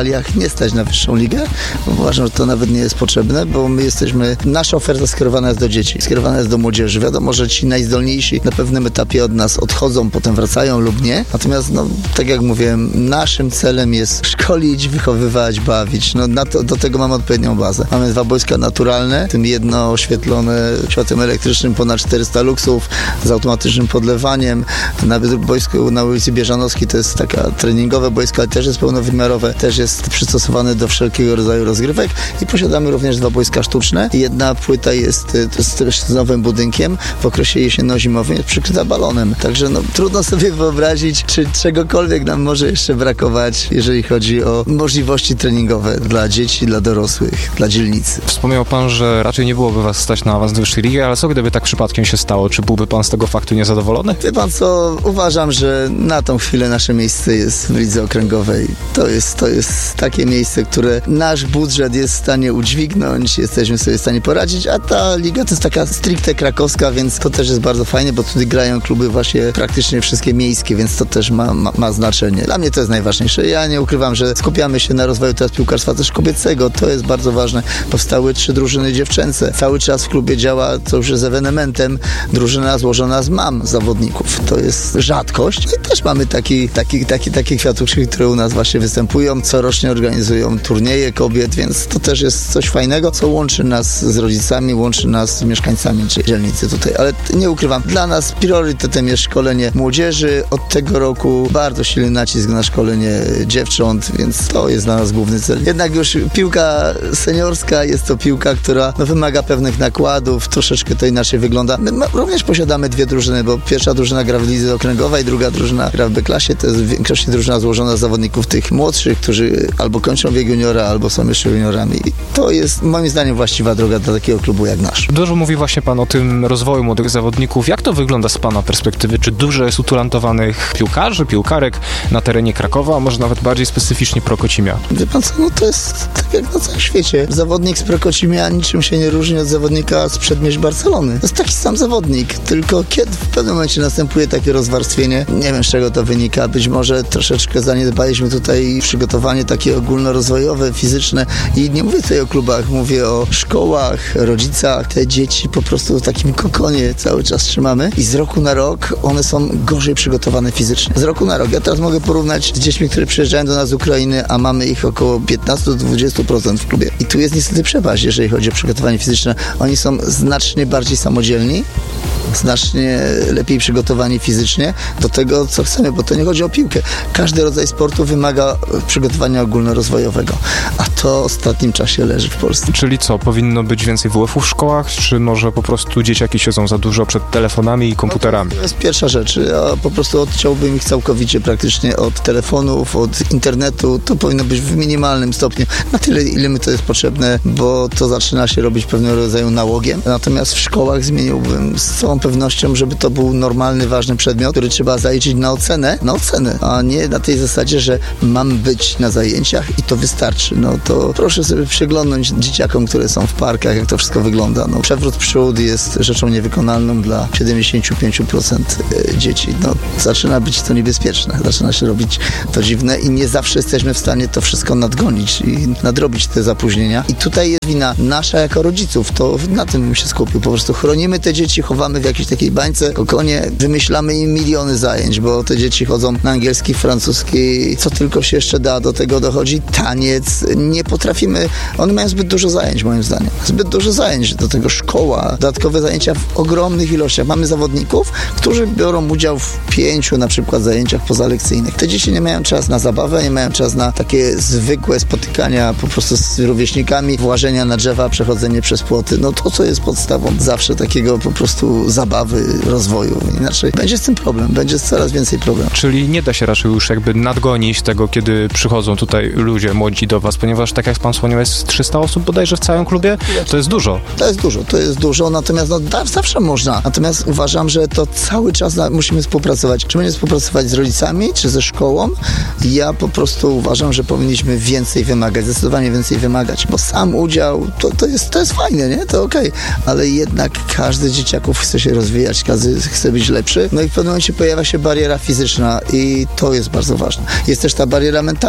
realiach nie stać na wyższą ligę. Uważam, że to nawet nie jest potrzebne, bo my jesteśmy, nasza oferta skierowana jest do dzieci, skierowana jest do młodzieży. Wiadomo, że ci najzdolniejsi na pewnym etapie od nas odchodzą, potem wracają lub nie. Natomiast, no, tak jak mówiłem, naszym celem jest szkolić, wychowywać, bawić. No, na to, do tego mamy odpowiednią bazę. Mamy dwa boiska naturalne, w tym jedno oświetlone światłem elektrycznym, ponad czterysta luksów, z automatycznym podlewaniem. Na boisku na ulicy Bieżanowskiej to jest taka treningowe boisko, ale też jest pełnowymiarowe, też jest przystosowane do wszelkiego rodzaju rozgrywek i posiadamy również dwa boiska sztuczne. Jedna płyta jest, to jest też z nowym budynkiem, w okresie jesienno-zimowym jest przykryta balonem. Także no, trudno sobie wyobrazić, czy czegokolwiek nam może jeszcze brakować, jeżeli chodzi o możliwości treningowe dla dzieci, dla dorosłych, dla dzielnicy. Wspomniał pan, że raczej nie byłoby was stać na awans do wyższej ligi, ale co gdyby tak przypadkiem się stało? Czy byłby pan z tego faktu niezadowolony? Wie pan co, uważam, że na tą chwilę nasze miejsce jest w lidze okręgowej. To jest, to jest takie miejsce, które nasz budżet jest w stanie udźwignąć, jesteśmy sobie w stanie poradzić, a ta liga to jest taka stricte krakowska, więc to też jest bardzo fajne, bo tutaj grają kluby właśnie praktycznie wszystkie miejskie, więc to też ma, ma, ma znaczenie. Dla mnie to jest najważniejsze. Ja nie ukrywam, że skupiamy się na rozwoju teraz piłkarstwa też kobiecego. To jest bardzo ważne. Powstały trzy drużyny dziewczęce. Cały czas w klubie działa, co już jest ewenementem, drużyna złożona z mam zawodników. To jest rzadkość. I też mamy taki, taki, taki, takie kwiatuszki, które u nas właśnie występują. Corocznie organizują turnieje kobiet, więc to też jest coś fajnego, co łączy nas z rodzicami, łączy nas z mieszkańcami dzielnicy tutaj. Ale nie ukrywam, dla nas priorytetem jest szkolenie młodzieży. Od tego roku bardzo silny nacisk na szkolenie dziewcząt, więc to jest dla nas główny cel. Jednak już piłka seniorska jest to piłka, która no, wymaga pewnych nakładów, troszeczkę to inaczej wygląda. My ma, również posiadamy dwie drużyny, bo pierwsza drużyna gra w lidze okręgowej, druga drużyna gra w B-klasie. To jest w większości drużyna złożona z zawodników tych młodszych, którzy albo kończą wiek juniora, albo są jeszcze juniorami. I to jest moim zdaniem właściwa droga dla takiego klubu jak nasz. Dużo mówi właśnie pan o tym rozwoju młodych zawodników. Jak to wygląda z pana perspektywy? Czy dużo jest utalentowanych piłkarzy, piłkarek na terenie Krakowa, a może nawet bardziej specyficznie Prokocimia? Wie pan co, no to jest tak jak na całym świecie. Zawodnik z Prokocimia niczym się nie różni od zawodnika z przedmieść Barcelony. To jest taki sam zawodnik, tylko kiedy w pewnym momencie następuje takie rozwarstwienie, nie wiem z czego to wynika, być może troszeczkę zaniedbaliśmy tutaj przygotowanie takie ogólnorozwojowe, fizyczne i nie mówię tutaj o klubach, mówię o szkołach, rodzicach. Te dzieci po prostu w takim kokonie cały czas trzymamy i z roku na rok one są gorzej przygotowane fizycznie. Z roku na rok. Ja teraz mogę porównać z dziećmi, które przyjeżdżają do nas z Ukrainy, a mamy ich około piętnaście do dwudziestu procent w klubie. I tu jest niestety przepaść, jeżeli chodzi o przygotowanie fizyczne. Oni są znacznie bardziej samodzielni, znacznie lepiej przygotowani fizycznie do tego, co chcemy, bo to nie chodzi o piłkę. Każdy rodzaj sportu wymaga przygotowania ogólnorozwojowego, a to w ostatnim czasie leży w Polsce. Czyli co, powinno być więcej W F-ów w szkołach, czy może po prostu dzieciaki siedzą za dużo przed telefonami i komputerami? No to jest pierwsza rzecz. Ja po prostu odciąłbym ich całkowicie praktycznie od telefonów, od internetu. To powinno być w minimalnym stopniu. Na tyle, ile mi to jest potrzebne, bo to zaczyna się robić pewnego rodzaju nałogiem. Natomiast w szkołach zmieniłbym z całą pewnością, żeby to był normalny, ważny przedmiot, który trzeba zaliczyć na ocenę, na ocenę, a nie na tej zasadzie, że mam być na zajęciach i to wystarczy. No to proszę sobie przyglądnąć dzieciakom, które są w parkach, jak to wszystko wygląda. No, przewrót przód jest rzeczą niewykonalną dla siedemdziesiąt pięć procent dzieci. No, zaczyna być to niebezpieczne, zaczyna się robić to dziwne i nie zawsze jesteśmy w stanie to wszystko nadgonić i nadrobić te zapóźnienia. I tutaj jest wina nasza jako rodziców, to na tym bym się skupił. Po prostu chronimy te dzieci, chowamy w jakiejś takiej bańce, kokonie, wymyślamy im miliony zajęć, bo te dzieci chodzą na angielski, francuski, co tylko się jeszcze da, do tego dochodzi taniec. Nie potrafimy, one mają zbyt dużo zajęć, moim zdaniem. Zbyt dużo zajęć, do tego szkoła, dodatkowe zajęcia w ogromnych ilościach. Mamy zawodników, którzy biorą udział w pięciu na przykład zajęciach pozalekcyjnych. Te dzieci nie mają czas na zabawę, nie mają czas na takie zwykłe spotykania po prostu z rówieśnikami, włażenia na drzewa, przechodzenie przez płoty. No to, co jest podstawą zawsze takiego po prostu zabawy, rozwoju. Inaczej będzie z tym problem, będzie coraz więcej problemów. Czyli nie da się raczej już jakby nadgonić tego, kiedy przychodzą tutaj ludzie młodzi do was, ponieważ tak jak pan wspomniał, jest trzysta osób bodajże w całym klubie? To jest dużo. To jest dużo, to jest dużo, natomiast no, da, zawsze można. Natomiast uważam, że to cały czas na, musimy współpracować. Czy będziemy współpracować z rodzicami, czy ze szkołą? Ja po prostu uważam, że powinniśmy więcej wymagać, zdecydowanie więcej wymagać, bo sam udział to, to, jest, to jest fajne, nie? To okej, okay. Ale jednak każdy z dzieciaków chce się rozwijać, każdy chce być lepszy. No i w pewnym momencie pojawia się bariera fizyczna i to jest bardzo ważne. Jest też ta bariera mentalna, bo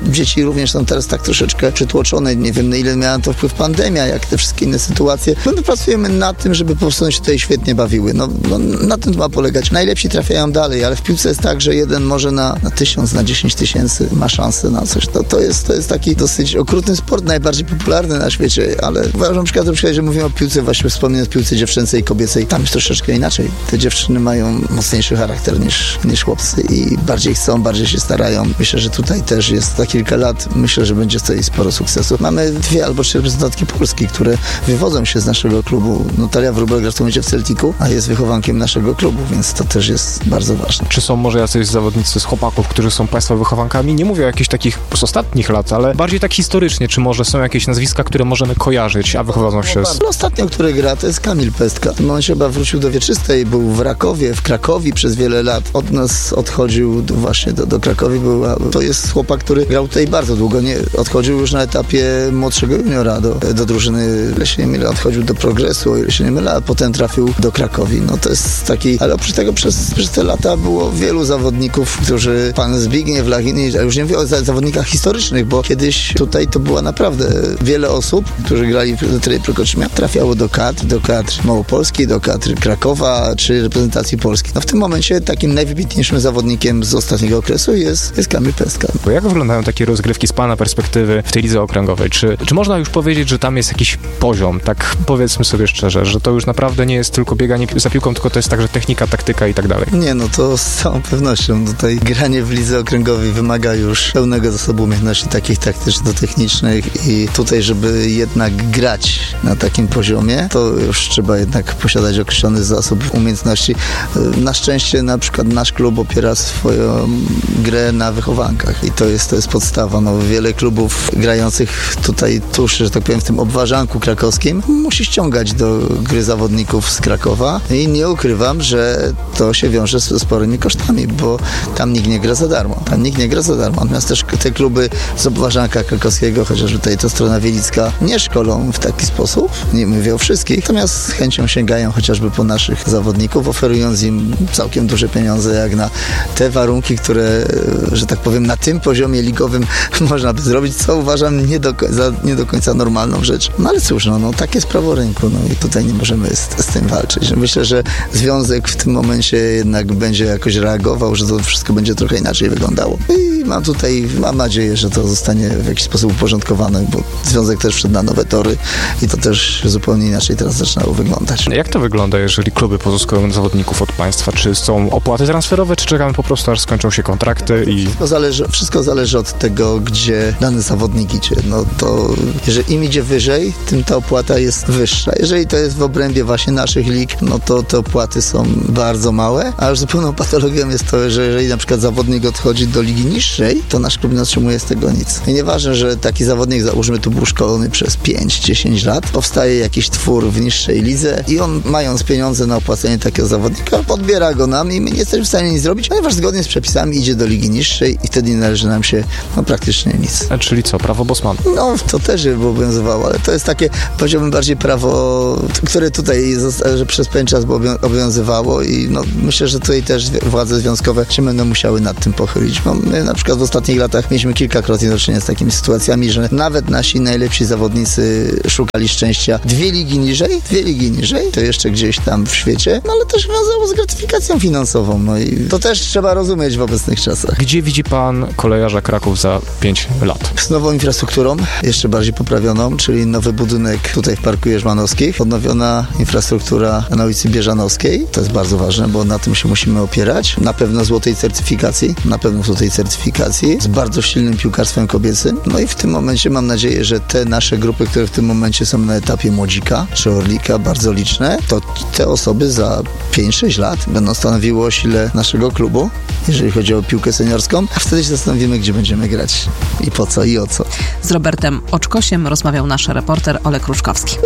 dzieci również są teraz tak troszeczkę przytłoczone. Nie wiem, na ile miała to wpływ pandemia, jak te wszystkie inne sytuacje. My pracujemy nad tym, żeby po prostu się tutaj świetnie bawiły. No, no na tym to ma polegać. Najlepsi trafiają dalej, ale w piłce jest tak, że jeden może na, na tysiąc, na dziesięć tysięcy ma szansę na coś. To, to, jest, to jest taki dosyć okrutny sport, najbardziej popularny na świecie, ale uważam, na przykład, że mówimy o piłce, właśnie wspomniałem o piłce dziewczęcej i kobiecej, tam jest troszeczkę inaczej. Te dziewczyny mają mocniejszy charakter niż, niż chłopcy i bardziej chcą, bardziej się starają. Myślę, że tutaj też jest za kilka lat, myślę, że będzie tutaj sporo sukcesów. Mamy dwie albo trzy reprezentantki Polski, które wywodzą się z naszego klubu. Natalia Wróbel gra w tym momencie w Celticu, a jest wychowankiem naszego klubu, więc to też jest bardzo ważne. Czy są może jacyś zawodnicy z chłopaków, którzy są państwa wychowankami? Nie mówię o jakichś takich z ostatnich lat, ale bardziej tak historycznie. Czy może są jakieś nazwiska, które możemy kojarzyć, a wychodzą się z... No, ostatnio, który gra, to jest Kamil Pestka. W tym momencie chyba wrócił do Wieczystej, był w Rakowie, w Krakowie przez wiele lat. Od nas odchodził do, właśnie do, do Krakowi. Był, to jest chłopak, który grał tutaj bardzo długo. Nie, odchodził już na etapie młodszego juniora do, do drużyny, ile się nie mylę, odchodził do Progresu, o ile się nie mylę, a potem trafił do Krakowi. No to jest taki, ale oprócz tego przez, przez te lata było wielu zawodników, którzy, pan Zbigniew Lachini, a już nie mówię o zawodnikach historycznych, bo kiedyś tutaj to była naprawdę wiele osób, którzy grali w tej Prokoczmia, trafiało do kadr, do kadr Małopolski, do kadr Krakowa, czy reprezentacji Polski. No w tym momencie takim najwybitniejszym zawodnikiem z ostatniego okresu jest, jest Kamil Pestka. Bo jak wyglądają takie rozgrywki z pana perspektywy w tej lidze okręgowej? Czy, czy można już powiedzieć, że tam jest jakiś poziom, tak powiedzmy sobie szczerze, że to już naprawdę nie jest tylko bieganie za piłką, tylko to jest także technika, taktyka i tak dalej? Nie, no to z całą pewnością. Tutaj granie w lidze okręgowej wymaga już pełnego zasobu umiejętności takich taktyczno-technicznych i tutaj, żeby jednak grać na takim poziomie, to już trzeba jednak posiadać określony zasób umiejętności. Na szczęście na przykład nasz klub opiera swoją grę na wychowankach i to jest, to jest podstawa. No, wiele klubów grających tutaj tuż, że tak powiem, w tym obwarzanku krakowskim musi ściągać do gry zawodników z Krakowa i nie ukrywam, że to się wiąże z sporymi kosztami, bo tam nikt nie gra za darmo. Tam nikt nie gra za darmo. Natomiast też te kluby z obwarzanka krakowskiego, chociaż tutaj to strona wielicka, nie szkolą w taki sposób, nie mówię o wszystkich, natomiast z chęcią sięgają chociażby po naszych zawodników, oferując im całkiem duże pieniądze, jak na te warunki, które, że tak powiem, na tym poziomie ligowym można by zrobić, co uważam nie do, za nie do końca normalną rzecz. No ale cóż, no, no takie jest prawo rynku, no i tutaj nie możemy z, z tym walczyć. Myślę, że związek w tym momencie jednak będzie jakoś reagował, że to wszystko będzie trochę inaczej wyglądało. I mam tutaj, mam nadzieję, że to zostanie w jakiś sposób uporządkowane, bo związek też wszedł na nowe tory i to też zupełnie inaczej teraz zaczynało wyglądać. Jak to wygląda, jeżeli kluby pozyskują zawodników od państwa? Czy są opłaty transferowe, czy czekamy po prostu, aż skończą się kontrakty i... Wszystko zależy, wszystko zależy od tego, gdzie dany zawodnik idzie. No to jeżeli im idzie wyżej, tym ta opłata jest wyższa. Jeżeli to jest w obrębie właśnie naszych lig, no to te opłaty są bardzo małe, a już zupełną patologią jest to, że jeżeli na przykład zawodnik odchodzi do ligi niższej, to nasz klub nie otrzymuje z tego nic. I nieważne, że taki zawodnik, załóżmy, tu był szkolony przez pięć dziesięć lat, powstaje jakiś twór w niższej lidze i on, mając pieniądze na opłacenie takiego zawodnika, odbiera go nam i my nie jesteśmy w stanie nic zrobić, ponieważ zgodnie z przepisami idzie do ligi niższej i wtedy nie należy nam się no, praktycznie nic. A czyli co, prawo Bosmana? No, to też by obowiązywało, ale to jest takie, powiedziałbym, bardziej prawo, które tutaj że przez pewien czas obowiązywało i no, myślę, że tutaj też władze związkowe się będą musiały nad tym pochylić. Bo my na przykład w ostatnich latach mieliśmy kilkakrotnie do czynienia z takimi sytuacjami, że nawet nasi najlepsi zawodnicy szukali szczęścia dwie ligi niżej, dwie ligi niżej, to jeszcze gdzieś tam w świecie, no ale też wiązało z gratyfikacją finansową, no i to też trzeba rozumieć w obecnych czasach. Gdzie widzi pan Kolejarza Kraków za pięć lat? Z nową infrastrukturą, jeszcze bardziej poprawioną, czyli nowy budynek tutaj w Parku Jerzmanowskich, odnowiona infrastruktura na ulicy Bieżanowskiej, to jest bardzo ważne, bo na tym się musimy opierać, na pewno złotej certyfikacji, na pewno złotej certyfikacji, z bardzo silnym piłkarstwem kobiecym, no i w tym momencie mam nadzieję, że te nasze grupy, które w tym momencie są na etapie młodzika czy orlika, bardzo liczne, to te osoby za pięć sześć lat będą stanowiły o sile naszego klubu, jeżeli chodzi o piłkę seniorską, a wtedy się zastanowimy, gdzie będziemy grać i po co i o co. Z Robertem Oczkosiem rozmawiał nasz reporter Olek Ruszkowski.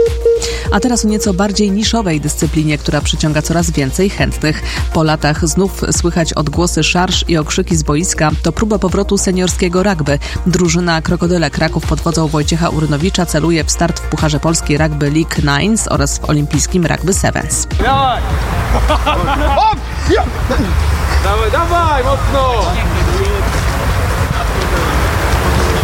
A teraz o nieco bardziej niszowej dyscyplinie, która przyciąga coraz więcej chętnych. Po latach znów słychać odgłosy szarż i okrzyki z boiska. To próba powrotu seniorskiego rugby. Drużyna Krokodyle Kraków pod wodzą Wojciecha Urynowicza celuje w start w Pucharze Polski Rugby League Nines oraz w olimpijskim Rugby Sevens. Dawaj! Dawaj, dawaj, mocno!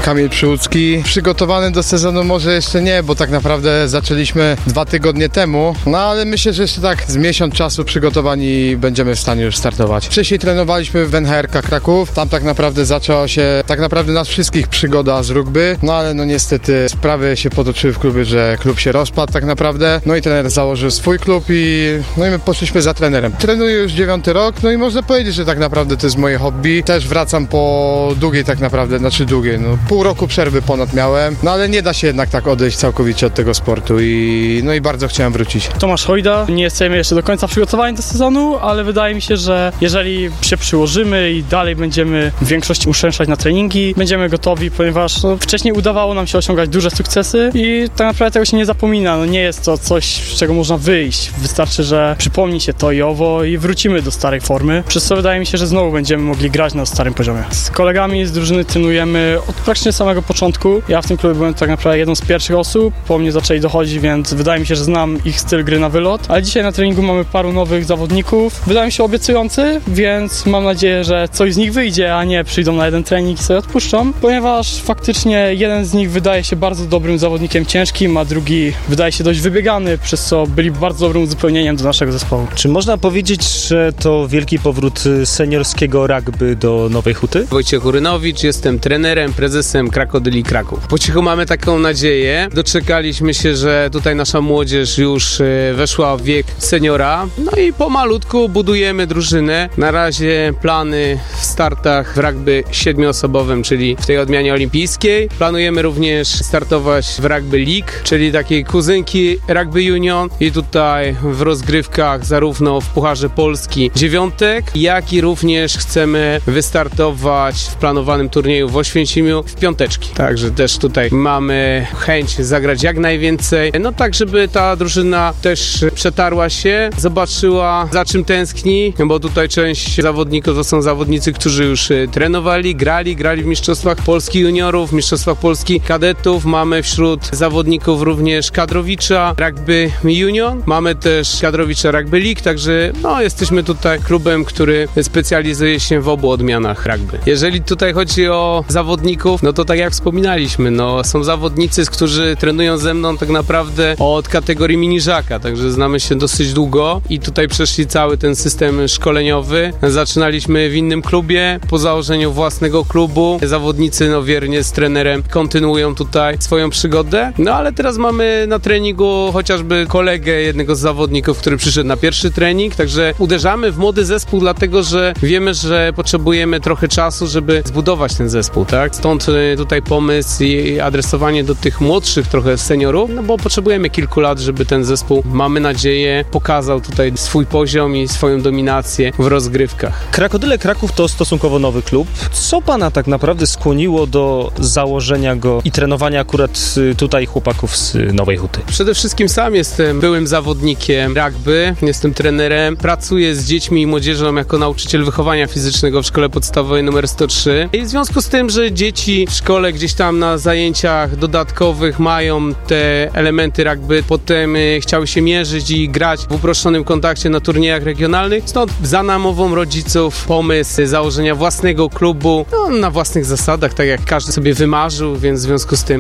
Kamil Przyłódzki. Przygotowany do sezonu może jeszcze nie, bo tak naprawdę zaczęliśmy dwa tygodnie temu, no ale myślę, że jeszcze tak z miesiąc czasu przygotowani będziemy w stanie już startować. Wcześniej trenowaliśmy w N H R K Kraków, tam tak naprawdę zaczęła się tak naprawdę nas wszystkich przygoda z rugby, no ale no niestety sprawy się potoczyły w klubie, że klub się rozpadł tak naprawdę, no i trener założył swój klub i no i my poszliśmy za trenerem. Trenuję już dziewiąty rok, no i można powiedzieć, że tak naprawdę to jest moje hobby. Też wracam po długiej tak naprawdę, znaczy długiej, no pół roku przerwy ponad miałem, no ale nie da się jednak tak odejść całkowicie od tego sportu i no i bardzo chciałem wrócić. Tomasz Hojda, nie jesteśmy jeszcze do końca przygotowani do sezonu, ale wydaje mi się, że jeżeli się przyłożymy i dalej będziemy w większości uczęszczać na treningi, będziemy gotowi, ponieważ no, wcześniej udawało nam się osiągać duże sukcesy i tak naprawdę tego się nie zapomina, no nie jest to coś, z czego można wyjść. Wystarczy, że przypomni się to i owo i wrócimy do starej formy, przez co wydaje mi się, że znowu będziemy mogli grać na starym poziomie. Z kolegami z drużyny trenujemy od praktycznie samego początku. Ja w tym klubie byłem tak naprawdę jedną z pierwszych osób, po mnie zaczęli dochodzić, więc wydaje mi się, że znam ich styl gry na wylot, ale dzisiaj na treningu mamy paru nowych zawodników. Wydaje mi się obiecujący, więc mam nadzieję, że coś z nich wyjdzie, a nie przyjdą na jeden trening i sobie odpuszczą, ponieważ faktycznie jeden z nich wydaje się bardzo dobrym zawodnikiem ciężkim, a drugi wydaje się dość wybiegany, przez co byli bardzo dobrym uzupełnieniem do naszego zespołu. Czy można powiedzieć, że to wielki powrót seniorskiego rugby do Nowej Huty? Wojciech Urynowicz, jestem trenerem, prezesem Krakodyli Kraków. Po cichu mamy taką nadzieję. Doczekaliśmy się, że tutaj nasza młodzież już weszła w wiek seniora. No i pomalutku budujemy drużynę. Na razie plany w startach w rugby siedmioosobowym, czyli w tej odmianie olimpijskiej. Planujemy również startować w Rugby League, czyli takiej kuzynki Rugby Union i tutaj w rozgrywkach zarówno w Pucharze Polski dziewiątek, jak i również chcemy wystartować w planowanym turnieju w Oświęcimiu w piąteczki. Także też tutaj mamy chęć zagrać jak najwięcej, no tak, żeby ta drużyna też przetarła się, zobaczyła za czym tęskni, bo tutaj część zawodników to są zawodnicy, którzy już trenowali, grali, grali w Mistrzostwach Polski Juniorów, w Mistrzostwach Polski Kadetów, mamy wśród zawodników również Kadrowicza Rugby Union, mamy też Kadrowicza Rugby League, także no jesteśmy tutaj klubem, który specjalizuje się w obu odmianach rugby. Jeżeli tutaj chodzi o zawodników, no to tak jak wspominaliśmy, no są zawodnicy, którzy trenują ze mną tak naprawdę od kategorii miniżaka, także znamy się dosyć długo i tutaj przeszli cały ten system szkoleniowy. Zaczynaliśmy w innym klubie, po założeniu własnego klubu. Zawodnicy no wiernie z trenerem kontynuują tutaj swoją przygodę, no ale teraz mamy na treningu chociażby kolegę jednego z zawodników, który przyszedł na pierwszy trening, także uderzamy w młody zespół, dlatego że wiemy, że potrzebujemy trochę czasu, żeby zbudować ten zespół, tak? Stąd tutaj pomysł i adresowanie do tych młodszych trochę seniorów, no bo potrzebujemy kilku lat, żeby ten zespół, mamy nadzieję, pokazał tutaj swój poziom i swoją dominację w rozgrywkach. Krakodyle Kraków to stosunkowo nowy klub. Co pana tak naprawdę skłoniło do założenia go i trenowania akurat tutaj chłopaków z Nowej Huty? Przede wszystkim sam jestem byłym zawodnikiem rugby, jestem trenerem, pracuję z dziećmi i młodzieżą jako nauczyciel wychowania fizycznego w szkole podstawowej numer sto trzy i w związku z tym, że dzieci w szkole gdzieś tam na zajęciach dodatkowych mają te elementy rugby, potem y, chciały się mierzyć i grać w uproszczonym kontakcie na turniejach regionalnych, stąd za namową rodziców pomysł założenia własnego klubu, no, na własnych zasadach, tak jak każdy sobie wymarzył, więc w związku z tym